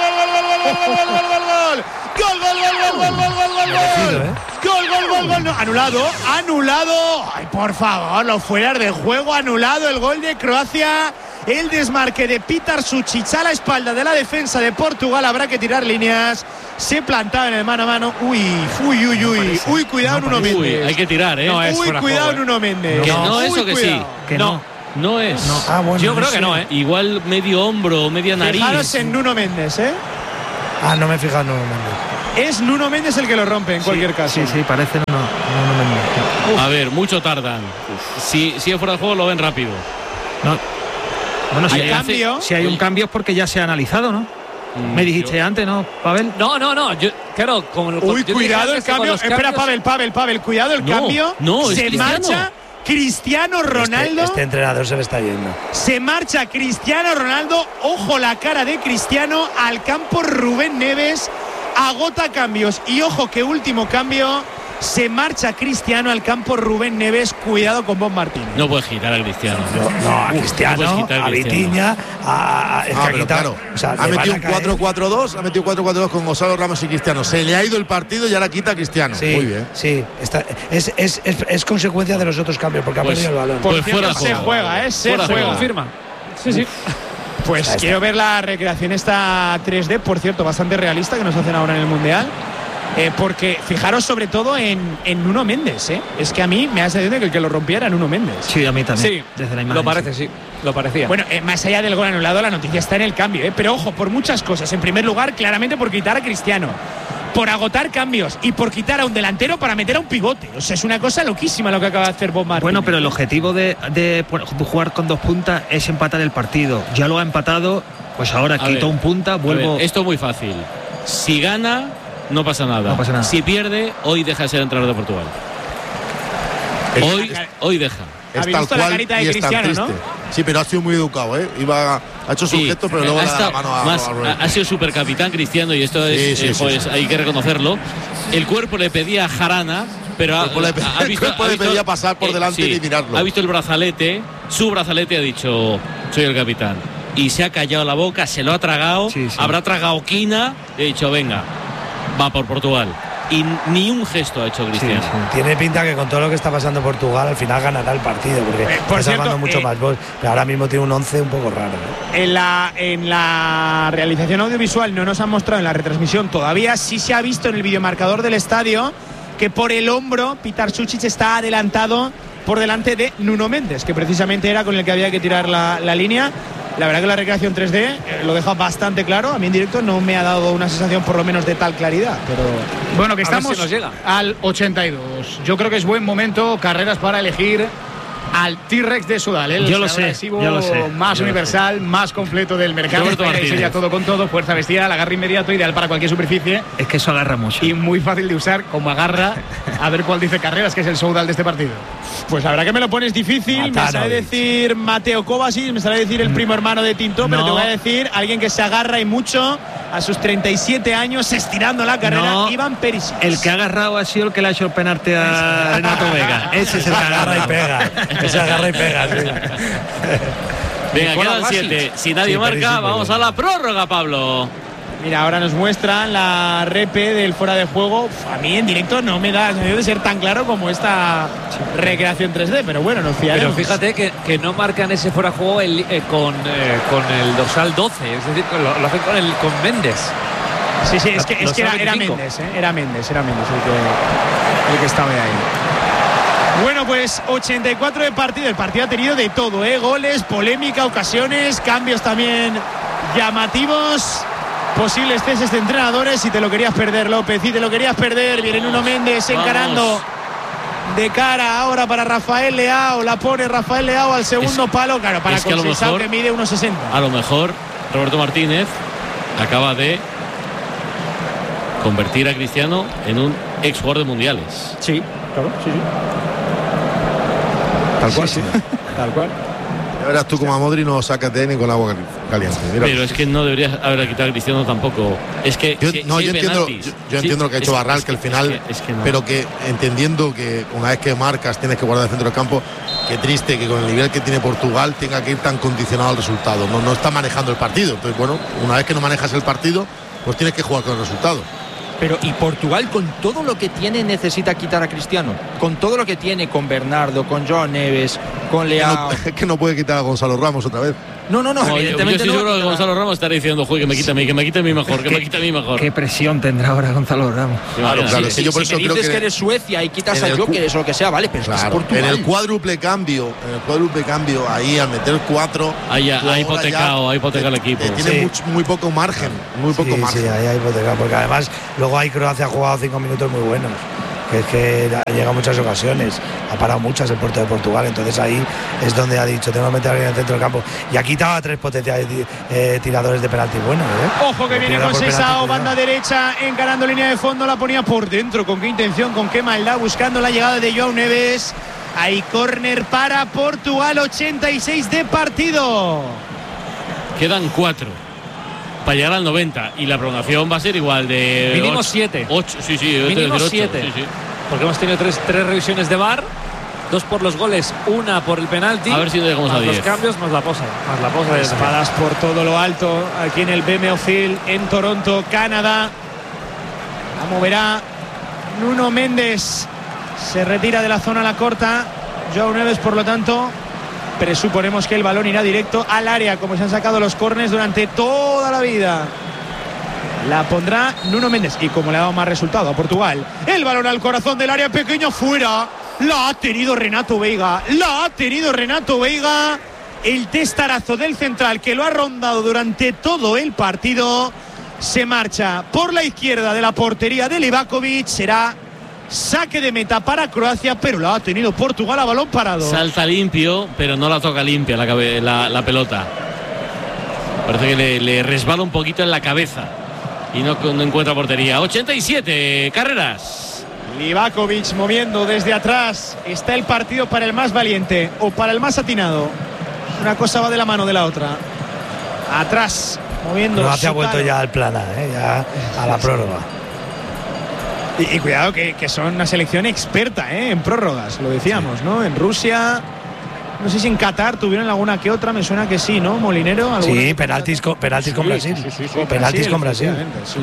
gol, gol! Anulado. Ay, por favor, los fueras de juego, anulado el gol de Croacia el desmarque de Pitar Sučić a la espalda de la defensa de Portugal. Habrá que tirar líneas. Se plantaba en el mano a mano. Uy, cuidado Nuno Méndez. Hay que tirar, ¿eh? Cuidado Nuno Méndez. Que no, eso que sí. Que no. No es. No. Bueno, yo creo que no, ¿eh? Igual medio hombro, media nariz. Fijaros en Nuno Méndez, ¿eh? No me he fijado en Nuno Méndez. Es Nuno Méndez el que lo rompe en cualquier caso. Sí, parece Nuno Méndez. A ver, mucho tardan. Si es fuera de juego lo ven rápido. No. Bueno, si hay un cambio es porque ya se ha analizado, ¿no? Me dijiste antes, ¿no, Pavel? No. Claro, cuidado el cambio. Espera, Pavel, cuidado el cambio. No, se marcha Cristiano Ronaldo. Este entrenador se le está yendo. Se marcha Cristiano Ronaldo. Ojo la cara de Cristiano. Al campo Rubén Neves. Agota cambios. Y ojo que último cambio. Se marcha Cristiano al campo Rubén Neves. Cuidado con Bob Martínez. No puede girar a Cristiano. A Cristiano, a Vitinha, pero claro, ha metido un 4-4-2, ha metido 4-4-2 con Gonzalo Ramos y Cristiano. Se le ha ido el partido y ahora quita a Cristiano. Sí, muy bien. Sí, es consecuencia de los otros cambios porque ha perdido el balón. Por cierto, se juega, se juega. Confirma. Sí. Pues quiero ver la recreación esta 3D, por cierto, bastante realista que nos hacen ahora en el Mundial. Porque fijaros sobre todo en Nuno Méndez, ¿eh? Es que a mí me hace decir que el que lo rompiera era Nuno Méndez. Sí, a mí también. Sí, desde la imagen. Lo parece, sí. Lo parecía. Bueno, más allá del gol anulado, la noticia está en el cambio, ¿eh? Pero ojo, por muchas cosas. En primer lugar, claramente por quitar a Cristiano, por agotar cambios y por quitar a un delantero para meter a un pivote. O sea, es una cosa loquísima lo que acaba de hacer Bob Martínez. Bueno, pero el objetivo de jugar con 2 puntas es empatar el partido. Ya lo ha empatado, pues ahora quito un punta, vuelvo. Esto es muy fácil. Si gana, no pasa nada. Si pierde, hoy deja de ser entrenador de Portugal. Hoy deja. Es tal cual y es tan triste. ¿No? Sí, pero ha sido muy educado, ¿eh? Ha hecho su gesto, pero luego le da la mano a ha sido supercapitán Cristiano y esto es, hay que reconocerlo. El cuerpo le pedía a Jarana, pero le pedía pasar por delante y mirarlo. Ha visto el brazalete, su brazalete, ha dicho, soy el capitán. Y se ha callado la boca, se lo ha tragado, habrá tragado quina y ha dicho, venga, va por Portugal. Y ni un gesto ha hecho Cristiano. Tiene pinta que con todo lo que está pasando Portugal al final ganará el partido porque está salvando mucho más gol, pero ahora mismo tiene un 11 un poco raro, ¿no? En la realización audiovisual no nos han mostrado en la retransmisión todavía. Sí se ha visto en el videomarcador del estadio que por el hombro Pitar Sučić está adelantado por delante de Nuno Méndez, que precisamente era con el que había que tirar la línea. La verdad que la recreación 3D lo deja bastante claro. A mí en directo no me ha dado una sensación por lo menos de tal claridad. Pero bueno, que estamos al 82. Yo creo que es buen momento, Carreras, para elegir al T-Rex de Sudal. Yo lo sé. Más universal, más completo del mercado. Sería todo con todo, fuerza bestial, agarre inmediato, ideal para cualquier superficie. Es que eso agarra mucho. Y muy fácil de usar como agarra. A ver cuál dice Carreras, que es el Soudal de este partido. Pues la verdad que me lo pones difícil. Me sale decir Mateo Kovacic, me sale decir el primo hermano de Tinto, pero te voy a decir alguien que se agarra y mucho a sus 37 años estirando la carrera, Iván Perisic. El que ha agarrado ha sido el que le ha hecho el penalti a Renato Vega. Ese es el que agarra y pega. Ese agarra y pega. Venga, quedan 7. Si nadie marca, vamos a la prórroga, Pablo. Mira, ahora nos muestran la repe del fuera de juego. A mí en directo no me da de ser tan claro como esta recreación 3D, pero bueno, nos fiaremos. Pero fíjate que no marcan ese fuera de juego con el dorsal 12, es decir, lo hacen con Méndez. Sí, es que era Méndez, era Méndez el que estaba ahí. Bueno, pues 84 de partido. El partido ha tenido de todo, goles, polémica, ocasiones, cambios también llamativos. Posibles ceses de entrenadores. Si te lo querías perder, López, si te lo querías perder, viene Nuno Méndez encarando de cara ahora para Rafael Leao. La pone Rafael Leao al segundo palo, claro, para Conceição, que mide 1,60. A lo mejor Roberto Martínez acaba de convertir a Cristiano en un ex jugador de mundiales. Sí, claro, sí. Tal cual, sí. Tal cual. Ya verás tú como a Modri no sacas de ni con agua caliente. Mira. Pero es que no deberías haber quitado a Cristiano tampoco. Es que yo entiendo lo que ha hecho Barral, que al final, pero que entendiendo que una vez que marcas tienes que guardar el centro del campo. Qué triste que con el nivel que tiene Portugal tenga que ir tan condicionado al resultado. No está manejando el partido. Entonces, bueno, una vez que no manejas el partido, pues tienes que jugar con el resultado. Pero y Portugal con todo lo que tiene necesita quitar a Cristiano, con todo lo que tiene, con Bernardo, con João Neves, con Leao. Es que no puede quitar a Gonzalo Ramos otra vez. No, evidentemente yo estoy seguro que Gonzalo Ramos estará diciendo, que me quite a mí, que me quite a mí mejor. ¿Qué presión tendrá ahora Gonzalo Ramos? Claro, si yo por eso me creo dices que eres Suecia y quitas a Jokic o lo que sea, vale, pero claro, es Portugal. en el cuádruple cambio, ahí al meter 4, ha hipotecado el equipo. Tiene muy poco margen, Sí, ahí ha hipotecado, porque además luego ahí Croacia ha jugado 5 minutos muy buenos. Que es que ha llegado muchas ocasiones, ha parado muchas el puerto de Portugal, entonces ahí es donde ha dicho, tengo que meter a alguien en el centro del campo, y ha quitado a 3 potenciales tiradores de penalti buenos. Ojo que viene con Sesao, banda derecha, encarando línea de fondo, la ponía por dentro, con qué intención, con qué maldad, buscando la llegada de João Neves. Hay córner para Portugal, 86 de partido. Quedan 4 para llegar al 90 y la prolongación va a ser igual de mínimo 7. 8, sí, mínimo 7. Sí. Porque hemos tenido 3 revisiones de VAR, 2 por los goles, 1 por el penalti. A ver si llegamos a 10. Los cambios más la posa. Espadas por todo lo alto aquí en el BMO Field en Toronto, Canadá. La moverá Nuno Méndez. Se retira de la zona a la corta. João Neves, por lo tanto, presuponemos que el balón irá directo al área, como se han sacado los córners durante toda la vida. La pondrá Nuno Méndez, y como le ha dado más resultado a Portugal, el balón al corazón del área pequeño, fuera. La ha tenido Renato Veiga. El testarazo del central, que lo ha rondado durante todo el partido, se marcha por la izquierda de la portería de Livakovic. Será saque de meta para Croacia, pero la ha tenido Portugal a balón parado. Salta limpio, pero no la toca limpia la pelota. Parece que le resbala un poquito en la cabeza y no encuentra portería. 87 carreras. Livakovic moviendo desde atrás. Está el partido para el más valiente o para el más atinado. Una cosa va de la mano de la otra. Atrás, moviendo. Croacia ha vuelto ya al plan A, ya a la prórroga. Y cuidado que son una selección experta en prórrogas, lo decíamos, ¿no? En Rusia, no sé si en Qatar tuvieron alguna que otra, me suena que sí, ¿no? Molinero. Sí, penaltis con Brasil. Penaltis con Brasil. Sí.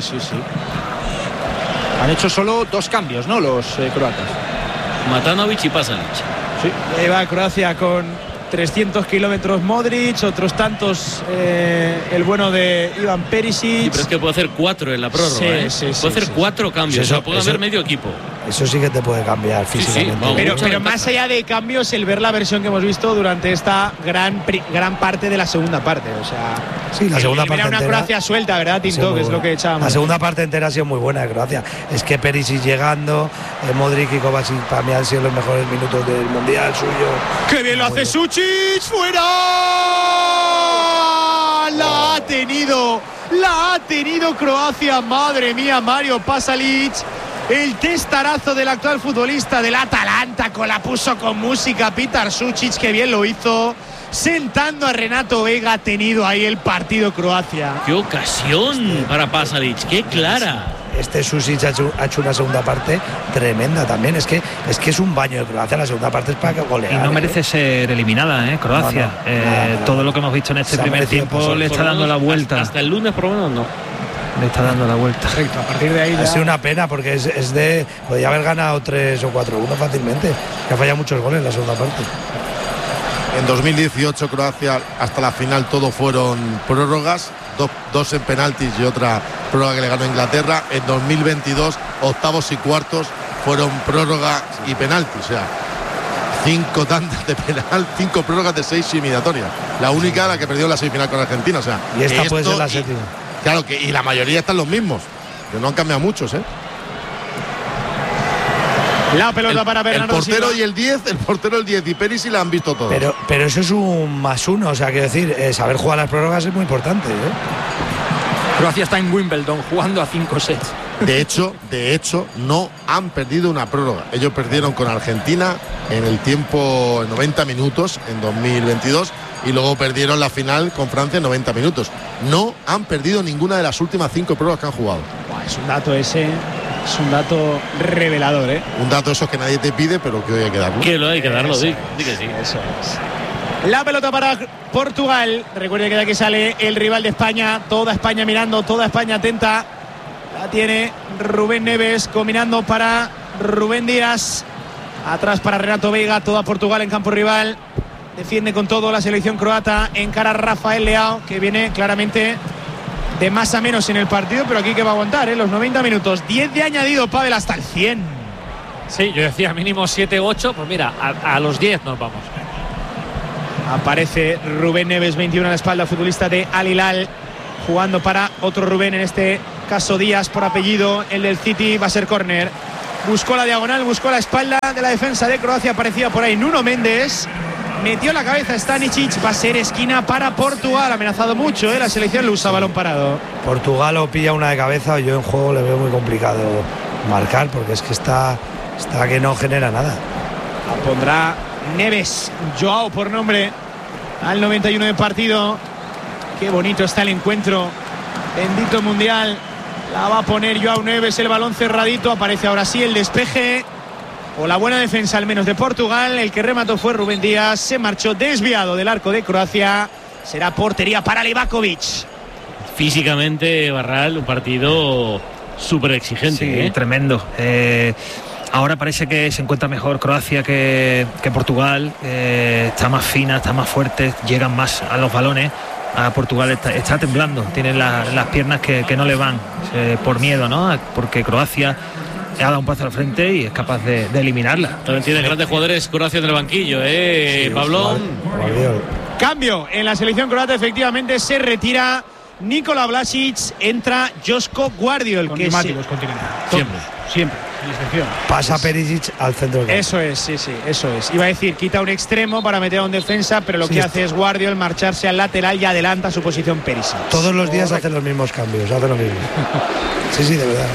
Han hecho solo 2 cambios, ¿no? Los croatas. Matanovic y Pasalic. Sí, lleva Croacia con 300 kilómetros Modric, otros tantos el bueno de Ivan Perisic. Sí, pero es que puede hacer 4 en la prórroga. Puede hacer 4 cambios, puede haber medio equipo. Eso sí que te puede cambiar físicamente. Pero más allá de cambios, el ver la versión que hemos visto durante esta gran parte de la segunda parte. O sea, sí, la segunda parte entera. Una Croacia suelta, ¿verdad, Tinto? Que es lo que echábamos. La segunda parte entera ha sido muy buena de Croacia. Es que Perisic llegando, Modric y Kovacic para mí han sido los mejores minutos del Mundial suyo. ¡Qué bien lo hace Suchic! ¡Fuera! La ha tenido Croacia. Madre mía, Mario Pasalic. El testarazo del actual futbolista del Atalanta, la puso con música Petar Sučić, que bien lo hizo, sentando a Renato Veiga. Ha tenido ahí el partido Croacia. ¡Qué ocasión para Pasalic! ¡Qué clara! Sušić ha hecho una segunda parte tremenda también. Es que es un baño de Croacia. La segunda parte es para que golear. Y no merece ser eliminada, Croacia. No. Todo lo que hemos visto en este primer tiempo le está dando la vuelta. Hasta el lunes por lo menos no. Le está dando la vuelta. Correcto, a partir de ahí ha sido una pena porque podía haber ganado 3 o 4-1 fácilmente, que ha fallado muchos goles en la segunda parte. En 2018 Croacia hasta la final todo fueron prórrogas, 2 en penaltis y otra prórroga que le ganó Inglaterra. En 2022 octavos y cuartos fueron prórroga y penalti, o sea, 5 tandas de penal, 5 prórrogas de 6 eliminatorias. La única la que perdió en la semifinal con Argentina, o sea, y esta puede ser la séptima. Claro que y la mayoría están los mismos, que no han cambiado muchos, La pelota para Bernardo el portero Silva. Y el 10 y Perisic la han visto todos. Pero eso es un +1, o sea, quiero decir, saber jugar las prórrogas es muy importante, Croacia está en Wimbledon jugando a 5 sets. De hecho, no han perdido una prórroga. Ellos perdieron con Argentina en el tiempo en 90 minutos en 2022 y luego perdieron la final con Francia en 90 minutos. No han perdido ninguna de las últimas 5 prórrogas que han jugado. Es un dato ese. Es un dato revelador, Un dato esos que nadie te pide, pero que hoy hay que darlo. Que lo hay que darlo, di que sí. Eso es. La pelota para Portugal. Recuerde que de aquí sale el rival de España. Toda España mirando, toda España atenta. La tiene Rubén Neves, combinando para Rubén Díaz. Atrás para Renato Veiga, toda Portugal en campo rival. Defiende con todo la selección croata. Encara a Rafael Leao, que viene claramente de más a menos en el partido, pero aquí que va a aguantar, los 90 minutos. 10 de añadido, Pavel, hasta el 100. Sí, yo decía mínimo 7 u 8. Pues mira, a los 10 nos vamos. Aparece Rubén Neves, 21 a la espalda, futbolista de Al Hilal, jugando para otro Rubén, en este caso Díaz por apellido, el del City. Va a ser córner. Buscó la diagonal, buscó la espalda de la defensa de Croacia. Aparecía por ahí Nuno Méndez. Metió la cabeza Stanisic. Va a ser esquina para Portugal. Ha amenazado mucho, la selección lo usa balón parado. Portugal o pilla una de cabeza, yo en juego le veo muy complicado marcar, porque es que está que no genera nada. La pondrá Neves, Joao por nombre, al 91 de partido. Qué bonito está el encuentro. Bendito mundial. La va a poner Joao Neves, el balón cerradito. Aparece ahora sí el despeje, o la buena defensa al menos de Portugal. El que remató fue Rubén Díaz. Se marchó desviado del arco de Croacia. Será portería para Livakovic. Físicamente, Barral, un partido súper exigente. Sí, tremendo. Ahora parece que se encuentra mejor Croacia que Portugal. Está más fina, está más fuerte, llegan más a los balones. A Portugal está temblando, tiene las piernas que no le van por miedo, ¿no? Porque Croacia ha dado un paso al frente y es capaz de eliminarla. También tiene grandes jugadores Croacia en el banquillo, Sí, Pablo. Cambio en la selección croata, efectivamente se retira Nikola Vlasic, entra Joško Guardiol, con que neumáticos siempre. Pasa Perisic al centro del campo. Eso es, sí, eso es. Iba a decir, quita un extremo para meter a un defensa, pero lo que hace es Guardiol marcharse al lateral y adelanta su posición Perisic. Todos los días hacen los mismos cambios, hace lo mismo. Sí, de verdad.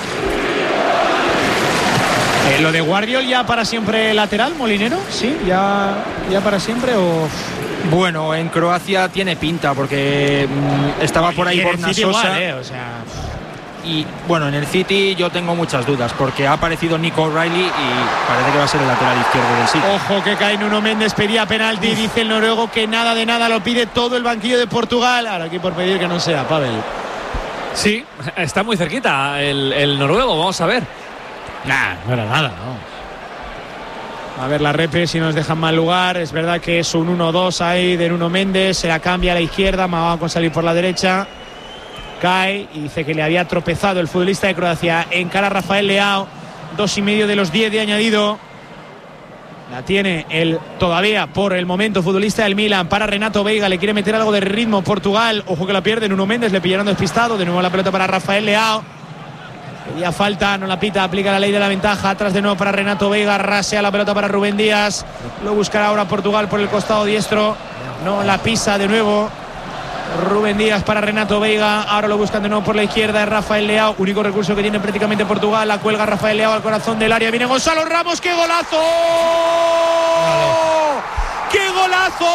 Lo de Guardiol ya para siempre lateral, Molinero, sí, ya para siempre o... Bueno, en Croacia tiene pinta, porque estaba por ahí Borna Sosa. Y bueno, en el City yo tengo muchas dudas, porque ha aparecido Nico O'Reilly y parece que va a ser el lateral izquierdo del City. Ojo que cae Nuno Méndez, pedía penalti, dice el noruego que nada de nada, lo pide todo el banquillo de Portugal. Ahora aquí por pedir que no sea, Pavel. Sí, está muy cerquita el noruego, vamos a ver. No era nada, ¿no? A ver la repe si nos dejan mal lugar. Es verdad que es un 1-2 ahí de Nuno Méndez. Se la cambia a la izquierda, Mavá con salir por la derecha. Cae y dice que le había tropezado el futbolista de Croacia. Encara a Rafael Leao, 2,5 de los 10 de añadido. La tiene el todavía por el momento futbolista del Milan para Renato Veiga. Le quiere meter algo de ritmo Portugal. Ojo que la pierde Nuno Méndez, le pillaron despistado. De nuevo la pelota para Rafael Leao. Pedía falta, no la pita, aplica la ley de la ventaja. Atrás de nuevo para Renato Veiga, rasea la pelota para Rubén Díaz. Lo buscará ahora Portugal por el costado diestro. No la pisa de nuevo Rubén Díaz para Renato Veiga. Ahora lo buscan de nuevo por la izquierda, es Rafael Leao. Único recurso que tiene prácticamente Portugal. La cuelga Rafael Leao al corazón del área. Viene Gonzalo Ramos, ¡qué golazo! ¡Qué golazo!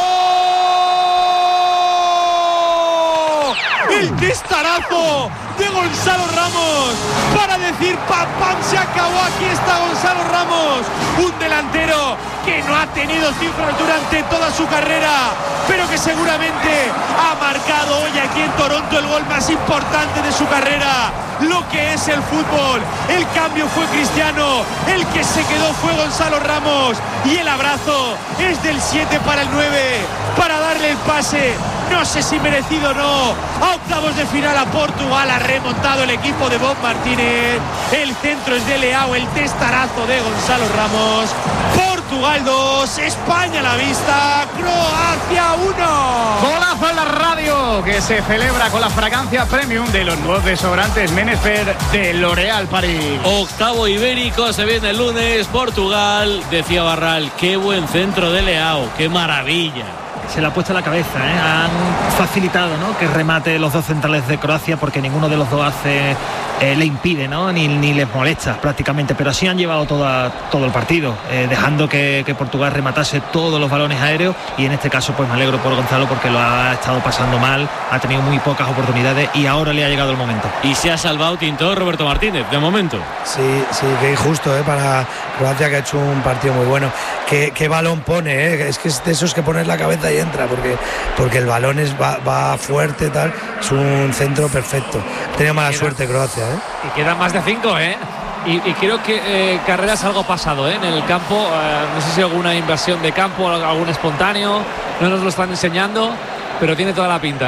El testarazo de Gonzalo Ramos para decir pam pam, se acabó. Aquí está Gonzalo Ramos, un delantero que no ha tenido cifras durante toda su carrera, pero que seguramente ha marcado hoy aquí en Toronto el gol más importante de su carrera. Lo que es el fútbol, el cambio fue Cristiano, el que se quedó fue Gonzalo Ramos, y el abrazo es del 7 para el 9 para darle el pase, no sé si merecido o no, a octavos de final a Portugal. Ha remontado el equipo de Bob Martínez. El centro es de Leao, el testarazo de Gonzalo Ramos. Portugal 2, España a la vista, Croacia 1. Golazo en la radio que se celebra con la fragancia premium de los nuevos desodorantes Menester de L'Oréal Paris. Octavo ibérico, se viene el lunes. Portugal, decía Barral, qué buen centro de Leao, qué maravilla. Se le ha puesto a la cabeza, han facilitado, ¿no?, que remate los dos centrales de Croacia, porque ninguno de los dos le impide, ¿no?, ni les molesta prácticamente, pero así han llevado todo el partido, dejando que Portugal rematase todos los balones aéreos, y en este caso pues me alegro por Gonzalo, porque lo ha estado pasando mal, ha tenido muy pocas oportunidades y ahora le ha llegado el momento. Y se ha salvado Tinto Roberto Martínez, de momento. Sí, qué injusto para Croacia, que ha hecho un partido muy bueno. Qué balón pone, es que es de esos que pones la cabeza y entra, porque el balón va fuerte, tal. Es un centro perfecto. Ha tenido mala suerte Croacia, Y quedan más de 5, Y creo que Carreras algo ha pasado en el campo. No sé si alguna invasión de campo, algún espontáneo. No nos lo están enseñando, pero tiene toda la pinta.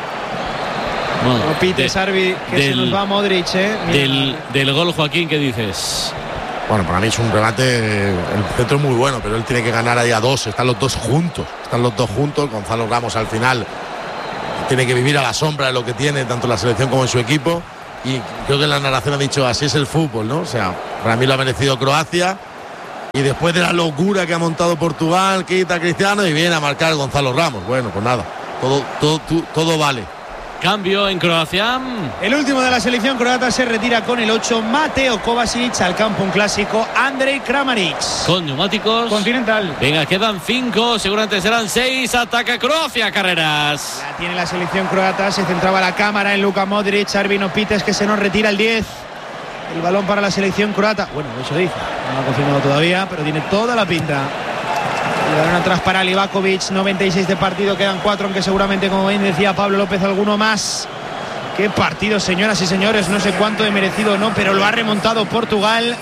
Bueno, no pites, Arbi, que se nos va Modric. Del gol, Joaquín, ¿qué dices? Bueno, para mí es un remate, el centro es muy bueno, pero él tiene que ganar ahí a dos, están los dos juntos. Gonzalo Ramos al final tiene que vivir a la sombra de lo que tiene, tanto en la selección como en su equipo. Y creo que la narración ha dicho, así es el fútbol, ¿no? O sea, para mí lo ha merecido Croacia. Y después de la locura que ha montado Portugal, quita a Cristiano y viene a marcar Gonzalo Ramos. Bueno, pues nada, todo vale. Cambio en Croacia. El último de la selección croata se retira con el 8, Mateo Kovacic. Al campo un clásico, Andrej Kramaric. Con neumáticos Continental. Venga, quedan 5, seguramente serán 6. Ataca Croacia, Carreras. La tiene la selección croata, se centraba la cámara en Luka Modric. Arvino Pites, que se nos retira el 10. El balón para la selección croata. Bueno, eso dice, no lo ha confirmado todavía, pero tiene toda la pinta. El balón atrás para Livakovic, 96 de partido, quedan 4, aunque seguramente, como bien decía Pablo López, alguno más. Qué partido, señoras y señores, no sé cuánto de merecido o no, pero lo ha remontado Portugal.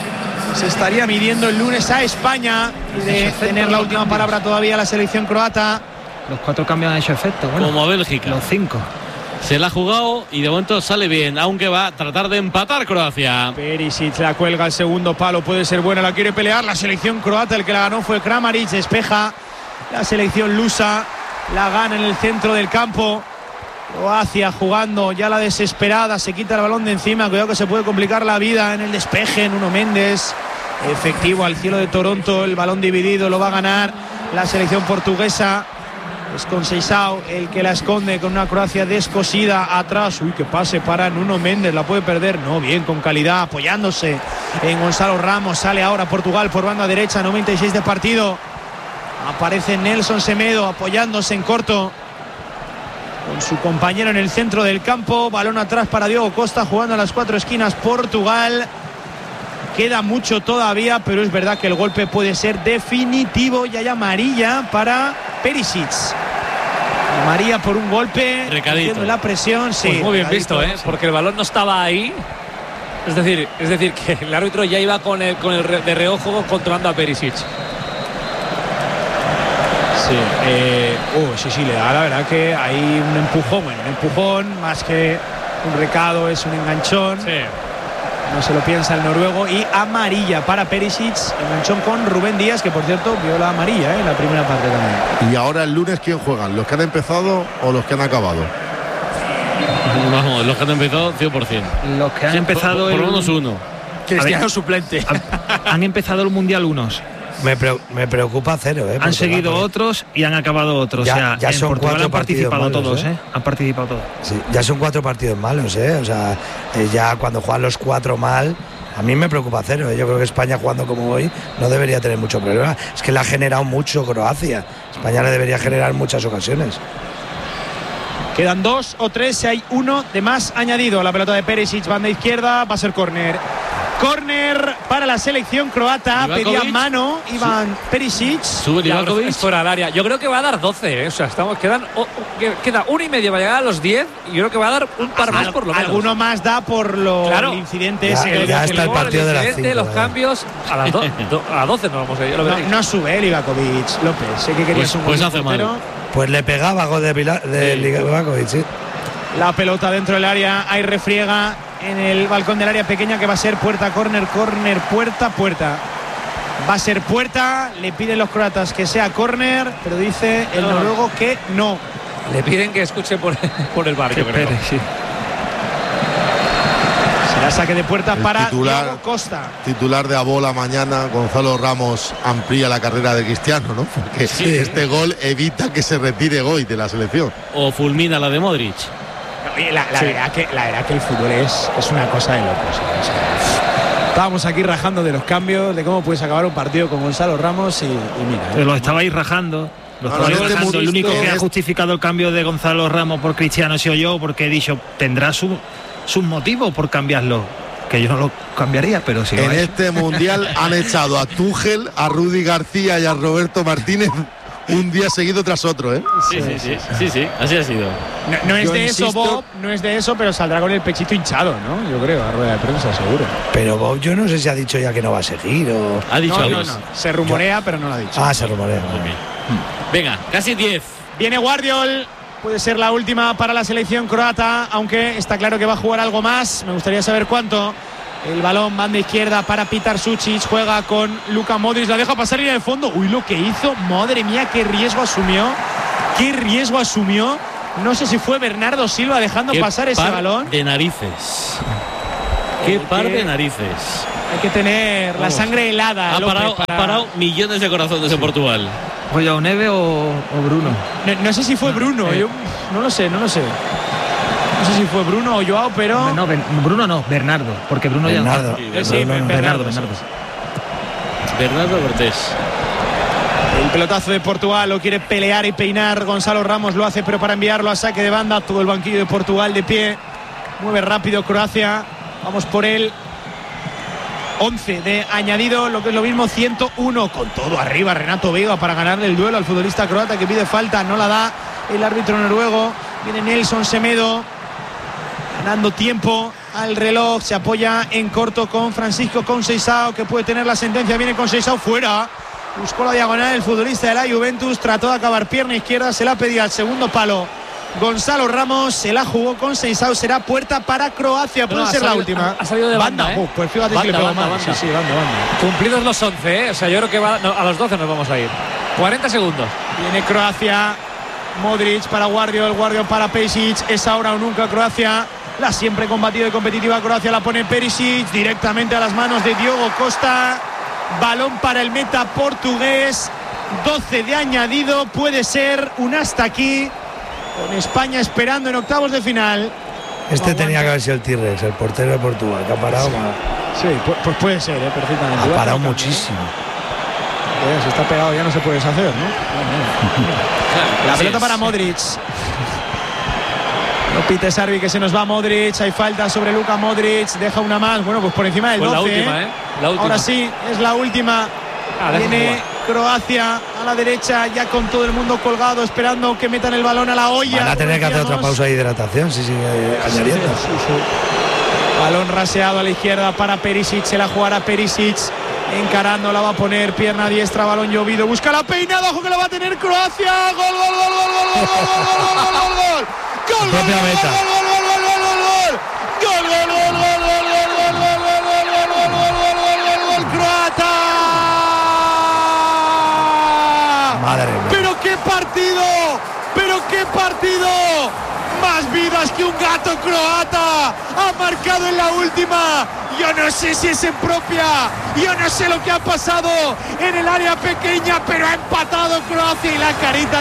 Se estaría midiendo el lunes a España y de tener la última palabra todavía la selección croata. Los 4 cambios han hecho efecto, bueno, como Bélgica. Los 5. Se la ha jugado y de momento sale bien, aunque va a tratar de empatar Croacia. Perisic la cuelga al segundo palo, puede ser buena, la quiere pelear la selección croata. El que la ganó fue Kramaric, despeja la selección lusa, la gana en el centro del campo. Croacia jugando ya la desesperada, se quita el balón de encima, cuidado que se puede complicar la vida en el despeje. Nuno Méndez, efectivo al cielo de Toronto, el balón dividido lo va a ganar la selección portuguesa. Es con Seixao el que la esconde, con una Croacia descosida atrás. Uy, qué pase para Nuno Méndez, la puede perder. No, bien, con calidad, apoyándose en Gonzalo Ramos. Sale ahora Portugal por banda derecha, 96 de partido. Aparece Nelson Semedo apoyándose en corto con su compañero en el centro del campo. Balón atrás para Diogo Costa, jugando a las 4 esquinas Portugal. Queda mucho todavía, pero es verdad que el golpe puede ser definitivo. Y hay amarilla para Perisic. Amarilla por un golpe. Recadito. La presión, sí. Pues muy bien visto, porque el balón no estaba ahí. Es decir que el árbitro ya iba con el de reojo controlando a Perisic. Sí, le da, la verdad que hay un empujón, más que un recado, es un enganchón. Sí. No se lo piensa el noruego. Y amarilla para Perisic, enganchón con Rubén Díaz, que por cierto vio la amarilla en la primera parte también. Y ahora el lunes, ¿quién juegan? ¿Los que han empezado o los que han acabado? No, los que han empezado 100%. Los que han empezado por lo menos uno. Cristiano suplente. Han empezado el Mundial unos. Me preocupa cero. Han seguido otros y han acabado otros. Ya son Portugal 4 han participado partidos malos, todos, Han participado todos. Sí, ya son 4 partidos malos, O sea, ya cuando juegan los 4 mal, a mí me preocupa cero. Yo creo que España, jugando como hoy, no debería tener mucho problema. Es que le ha generado mucho Croacia. España le debería generar muchas ocasiones. Quedan 2 o 3, si hay uno de más añadido. La pelota de Perisic, banda izquierda, va a ser córner. Córner para la selección croata. Livakovic. Pedía mano Iván Perisic. Sube Livakovic. Fuera del área. Yo creo que va a dar 12, O sea, queda 1 y medio para llegar a los 10. Y yo creo que va a dar un par más por lo menos. Alguno más da por el incidente ese. Ya está el partido de las 5. Los cambios a las 12 no vamos a ir. No sube Livakovic, López. Sé que querías pues hace mal. Pues le pegaba gol de Livakovic, sí. La pelota dentro del área, hay refriega en el balcón del área pequeña, que va a ser puerta, córner, puerta. Va a ser puerta, le piden los croatas que sea córner, pero dice el noruego que no. Le piden que escuche por el bar, yo creo. Sí. Será saque de puerta para Diogo Costa. Titular de Abola mañana, Gonzalo Ramos amplía la carrera de Cristiano, ¿no? Porque este gol evita que se retire Goy de la selección. O fulmina la de Modric. Oye, la verdad que el fútbol es una cosa de locos. Estábamos aquí rajando de los cambios, de cómo puedes acabar un partido con Gonzalo Ramos y mira. Pero lo estabais rajando. El único que ha justificado el cambio de Gonzalo Ramos por Cristiano he sido yo, porque he dicho, tendrá sus motivos por cambiarlo. Que yo no lo cambiaría, pero si en este mundial han echado a Tuchel, a Rudy García y a Roberto Martínez un día seguido tras otro, ¿eh? Sí, así ha sido. No es de eso, Bob, no es de eso, pero saldrá con el pechito hinchado, ¿no? Yo creo, a rueda de prensa, seguro. Pero Bob, yo no sé si ha dicho ya que no va a seguir o... Ha dicho algo. No. Se rumorea, pero no lo ha dicho. Se rumorea. Okay. Venga, casi 10. Viene Guardiol. Puede ser la última para la selección croata, aunque está claro que va a jugar algo más. Me gustaría saber cuánto. El balón, banda izquierda para Petar Sučić. Juega con Luka Modrić. La deja pasar línea de fondo. Uy, lo que hizo. Madre mía, qué riesgo asumió. No sé si fue Bernardo Silva dejando pasar ese balón. De narices. Qué par de narices. Hay que tener la sangre helada. Ha parado millones de corazones en Portugal. Joao Neve o Bruno. No sé si fue Bruno. Yo no lo sé. No sé si fue Bruno o Joao, pero... No, Bruno no, Bernardo. Porque Bruno Bernardo. ya... Sí, Bernardo. Bernardo Cortés. El pelotazo de Portugal lo quiere pelear y peinar. Gonzalo Ramos lo hace, pero para enviarlo a saque de banda. Todo el banquillo de Portugal de pie. Mueve rápido Croacia. Vamos por él. 11 de añadido, lo que es lo mismo, 101. Con todo arriba Renato Veiga para ganarle el duelo al futbolista croata que pide falta. No la da el árbitro noruego. Viene Nelson Semedo ganando tiempo al reloj. Se apoya en corto con Francisco Conceição, que puede tener la sentencia. Viene Conceição fuera. Buscó la diagonal el futbolista de la Juventus. Trató de acabar pierna izquierda. Se la pedía al segundo palo Gonzalo Ramos. Se la jugó Conceição. Será puerta para Croacia. Puede ser la última. Ha salido de banda. Pues fíjate que le pegó mal. Banda. Sí, banda. Cumplidos los 11, ¿eh? O sea, yo creo que a los 12 nos vamos a ir. 40 segundos. Viene Croacia. Modrić para Guardiol para Perisic. Es ahora o nunca Croacia. La siempre combatida y competitiva Croacia la pone Perisic directamente a las manos de Diogo Costa. Balón para el meta portugués. 12 de añadido. Puede ser un hasta aquí. Con España esperando en octavos de final. Tenía que haber sido el T-Rex, el portero de Portugal, que ha parado. Sí, pues puede ser, perfectamente. Ha parado muchísimo. Si está pegado ya no se puede deshacer, ¿no? La pelota para Modrić. No pite Sarvi, que se nos va Modrić. Hay falta sobre Luka Modrić. Deja una más. Bueno, pues por encima del 12. La última, ¿eh? La última. Ahora sí, es la última. Viene Croacia a la derecha, ya con todo el mundo colgado, esperando que metan el balón a la olla. Van a tener que hacer otra pausa de hidratación, si sigue añadiendo. Sí. Balón raseado a la izquierda para Perisic. Se la jugará Perisic. Encarando, la va a poner pierna diestra, balón llovido. Busca la peinada, ojo que la va a tener Croacia. Gol. Propia meta. Croata. Madre mía. Pero qué partido. Más vidas que un gato croata. Ha marcado en la última. Yo no sé si es en propia. Yo no sé lo que ha pasado en el área pequeña, pero ha empatado Croacia. Y la carita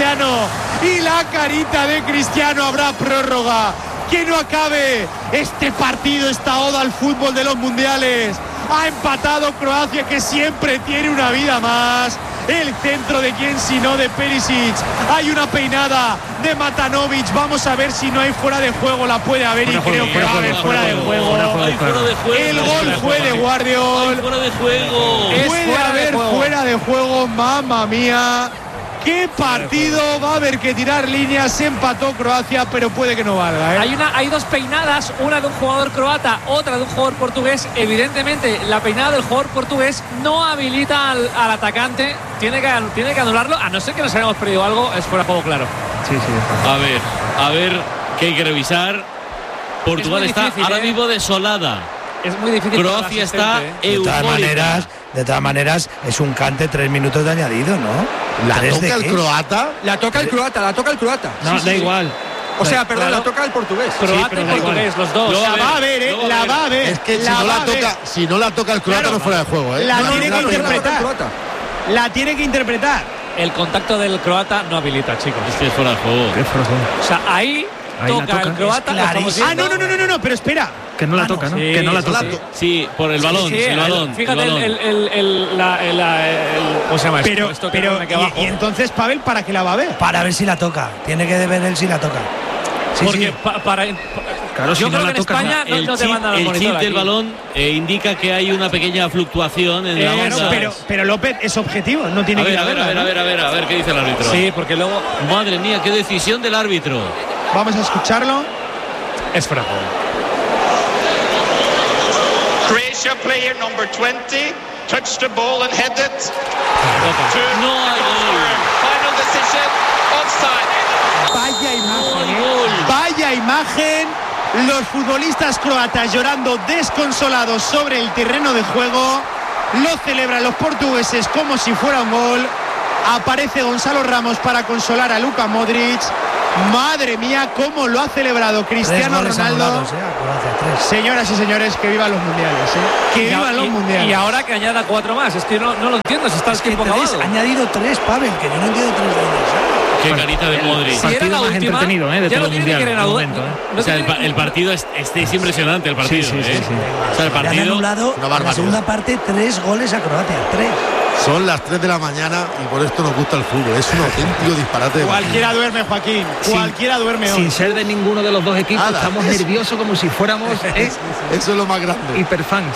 de Cristiano. Habrá prórroga. Que no acabe este partido, esta oda al fútbol de los mundiales. Ha empatado Croacia, que siempre tiene una vida más. El centro de quién sino de Perisic. Hay una peinada de Matanovic. Vamos a ver si no hay fuera de juego. La puede haber y creo que va a haber fuera de juego. El gol fue de Guardiol. Puede haber fuera de juego. Mamma mía. ¡Qué partido! Va a haber que tirar líneas. Se empató Croacia, pero puede que no valga, ¿eh? Hay dos peinadas, una de un jugador croata, otra de un jugador portugués. Evidentemente, la peinada del jugador portugués no habilita al atacante. Tiene que anularlo, a no ser que nos hayamos perdido algo. Es fuera de juego, claro. Sí. A ver, que hay que revisar. Portugal está ahora mismo desolada. Es muy difícil. Croacia está eufórica. De todas maneras, es un cante 3 minutos de añadido, ¿no? ¿La toca el croata? La toca el croata. No, da igual. O sea, perdón, la toca el portugués. Croata y portugués, los dos. La va a ver, la va a ver. Es que si no la toca el croata, no fuera de juego, ¿eh? La tiene que interpretar. El contacto del croata no habilita, chicos. Es que es fuera de juego. O sea, ahí toca el croata. No, pero espera. Que no la toca, ¿no? Sí, que no la toca. Sí, por el balón. Sí, el balón. Fíjate ¿cómo se llama esto? Pero y entonces, Pavel, ¿para qué la va a ver? Para ver si la toca. Tiene que ver él si la toca. Porque Claro, yo creo que en España no te mandan el monitor chip del aquí. balón indica que hay una pequeña fluctuación en la onda. Pero López es objetivo, no tiene que ir a ver qué dice el árbitro. Sí, porque luego. Madre mía, qué decisión del árbitro. Vamos a escucharlo. Es fuera de juego. Croatia player number 20 touched the ball and headed No hay gol. Final decision, offside. Vaya imagen, vaya imagen. Los futbolistas croatas llorando desconsolados sobre el terreno de juego. Lo celebran los portugueses como si fuera un gol. Aparece Gonzalo Ramos para consolar a Luka Modric. Madre mía, cómo lo ha celebrado Cristiano Ronaldo. Señoras y señores, que vivan los mundiales, que vivan los mundiales. Y ahora que añada 4 más, es que no lo entiendo, si está el tiempo acabado. Ha añadido 3, Pavel, que yo no entiendo 3 de ellos. Qué carita de Modric. Si era la más última, entretenido de ya todo lo el tiene que mundial. O sea, el partido es impresionante, el partido. Sí. O sea, el Le han partido. anulado en la segunda parte 3 goles a Croacia. 3. Son las 3 de la mañana y por esto nos gusta el fútbol. Es un auténtico disparate. Cualquiera duerme, Joaquín. Cualquiera duerme hoy. Sin ser de ninguno de los dos equipos, Nada. estamos nerviosos como si fuéramos Eso es lo más grande. hiperfans.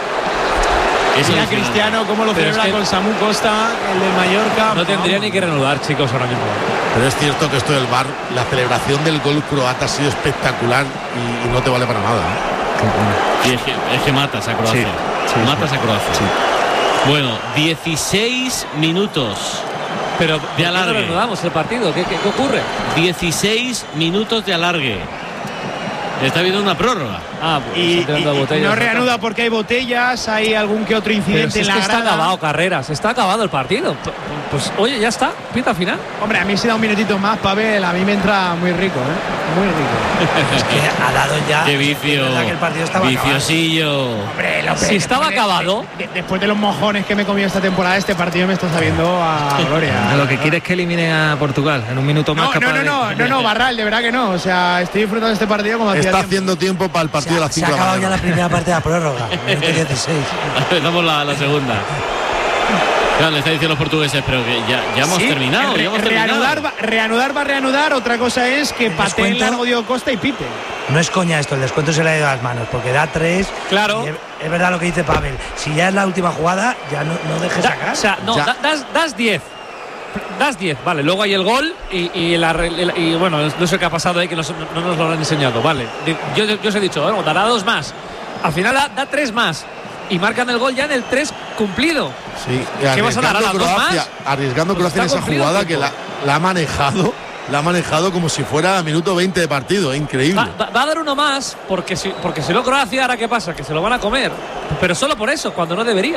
Mira Cristiano cómo lo Pero celebra es que con Samu Costa, el del Mallorca. No tendría ni que reanudar, chicos, ahora mismo. Pero es cierto que esto del VAR, la celebración del gol croata ha sido espectacular y no te vale para nada. Y es que matas a Croacia. Matas a Croacia. Bueno, 16 minutos. Pero de alargue. ¿por qué no reanudamos el partido? ¿Qué ocurre? 16 minutos de alargue. Está habiendo una prórroga. Y no reanuda porque hay botellas, hay algún que otro incidente si en la es que está grada. acabado Carreras, está acabado el partido. Pues oye, ya está, pita final. Hombre, a mí si da un minutito más, Pavel, a mí me entra muy rico, muy rico. Es que ha dado ya. Qué vicio. Es verdad que el partido estaba viciosillo. Hombre, Si estaba acabado. Después de los mojones que me he comido esta temporada, este partido me está sabiendo a gloria. Lo que quiere es que elimine a Portugal en un minuto más. No, Barral, de verdad que no. O sea, estoy disfrutando de este partido como hacía Está tiempo. haciendo tiempo para el partido de las 5 Se ha de la acabado ya mañana. la primera parte de la prórroga. Minuto 16. Empezamos la segunda. Claro, le está diciendo los portugueses, pero que ya hemos terminado. Ya hemos Reanudar va a reanudar. Otra cosa es que patee el largo Diego Costa y pite. No es coña esto, el descuento se le ha ido a las manos porque da 3. Claro. Es verdad lo que dice Pavel. Si ya es la última jugada, ya no dejes sacar. O sea, no, das 10. Das 10, vale. Luego hay el gol y bueno, no sé qué ha pasado ahí que no nos lo han enseñado, vale. Yo os he dicho, bueno, dará 2 más. Al final da 3 más. Y marcan el gol ya en el 3 cumplido. Sí, ¿Qué vas a dar a las 2 más? Arriesgando Pues Croacia en está esa cumplido jugada el que tiempo. la ha manejado como si fuera minuto 20 de partido. Increíble. Va a dar uno más porque si no Croacia, ahora qué pasa, que se lo van a comer. Pero solo por eso, cuando no debería.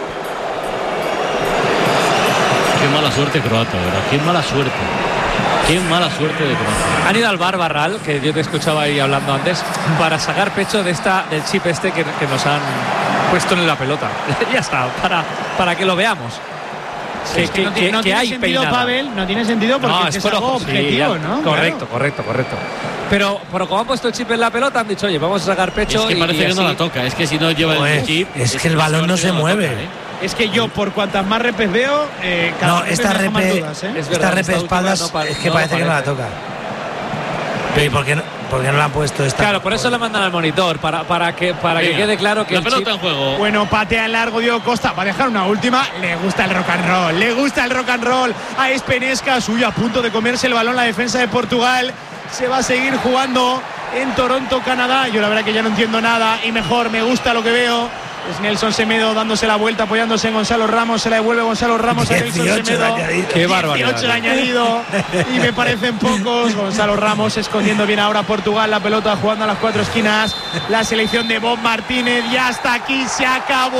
Qué mala suerte croata, ¿verdad? Qué mala suerte. Qué mala suerte de Croacia. Han ido al bar Barral, que yo te escuchaba ahí hablando antes, para sacar pecho del chip este que nos han puesto en la pelota. Ya está, para que lo veamos. Que no tiene hay sentido, peinada. Pavel, no tiene sentido porque es algo objetivo, ¿no? Correcto. Pero como han puesto el chip en la pelota, han dicho, oye, vamos a sacar pecho. Es que parece que así. no la toca. Es que si no lleva el chip. Es que el balón no se mueve. Es que yo, por cuantas más repes veo, cada vez esta me dejo más repe, dudas, esta repe espaldas es que parece que no la toca. Pero ¿por qué no la han puesto esta? Claro, por eso le mandan al monitor, para que quede claro que la el pelota chip... en juego. Bueno, patea en largo Diego Costa. Va a dejar una última. Le gusta el rock and roll. A Espenesca, suyo a punto de comerse el balón la defensa de Portugal. Se va a seguir jugando en Toronto, Canadá. Yo la verdad que ya no entiendo nada y mejor, me gusta lo que veo. Es Nelson Semedo dándose la vuelta, apoyándose en Gonzalo Ramos. Se la devuelve Gonzalo Ramos a Nelson Semedo. Qué barbaridad. 18 de añadido. Y me parecen pocos. Gonzalo Ramos escondiendo bien ahora Portugal. La pelota jugando a las 4 esquinas. La selección de Bob Martínez. Y hasta aquí se acabó.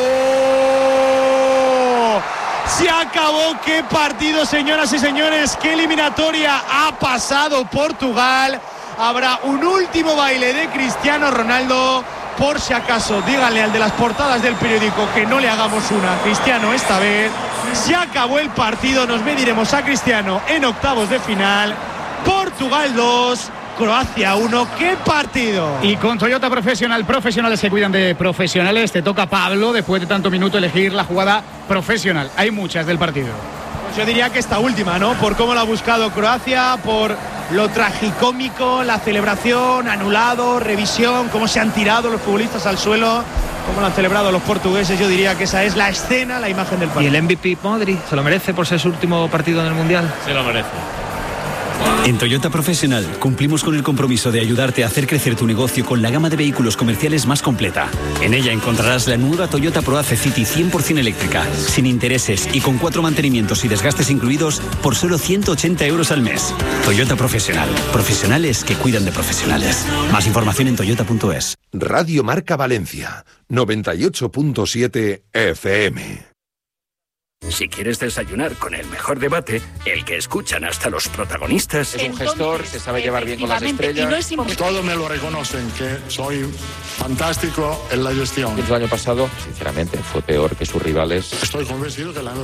Se acabó. Qué partido, señoras y señores. Qué eliminatoria ha pasado Portugal. Habrá un último baile de Cristiano Ronaldo. Por si acaso, díganle al de las portadas del periódico que no le hagamos una a Cristiano esta vez. Se acabó el partido, nos mediremos a Cristiano en octavos de final. Portugal 2, Croacia 1. ¡Qué partido! Y con Toyota Profesional, profesionales que cuidan de profesionales, te toca, Pablo, después de tanto minuto, elegir la jugada profesional. Hay muchas del partido. Pues yo diría que esta última, ¿no? Por cómo la ha buscado Croacia, por lo tragicómico, la celebración, anulado, revisión, cómo se han tirado los futbolistas al suelo, cómo lo han celebrado los portugueses. Yo diría que esa es la escena, la imagen del partido. ¿Y el MVP Modric se lo merece por ser su último partido en el Mundial? Se lo merece. En Toyota Professional cumplimos con el compromiso de ayudarte a hacer crecer tu negocio con la gama de vehículos comerciales más completa. En ella encontrarás la nueva Toyota ProAce City 100% eléctrica, sin intereses y con 4 mantenimientos y desgastes incluidos por solo 180 euros al mes. Toyota Professional. Profesionales que cuidan de profesionales. Más información en toyota.es. Radio Marca Valencia, 98.7 FM. Si quieres desayunar con el mejor debate, el que escuchan hasta los protagonistas. Es un gestor, se sabe llevar bien con las estrellas. Todos me lo reconocen, que soy fantástico en la gestión. El año pasado, sinceramente, fue peor que sus rivales. Estoy convencido que la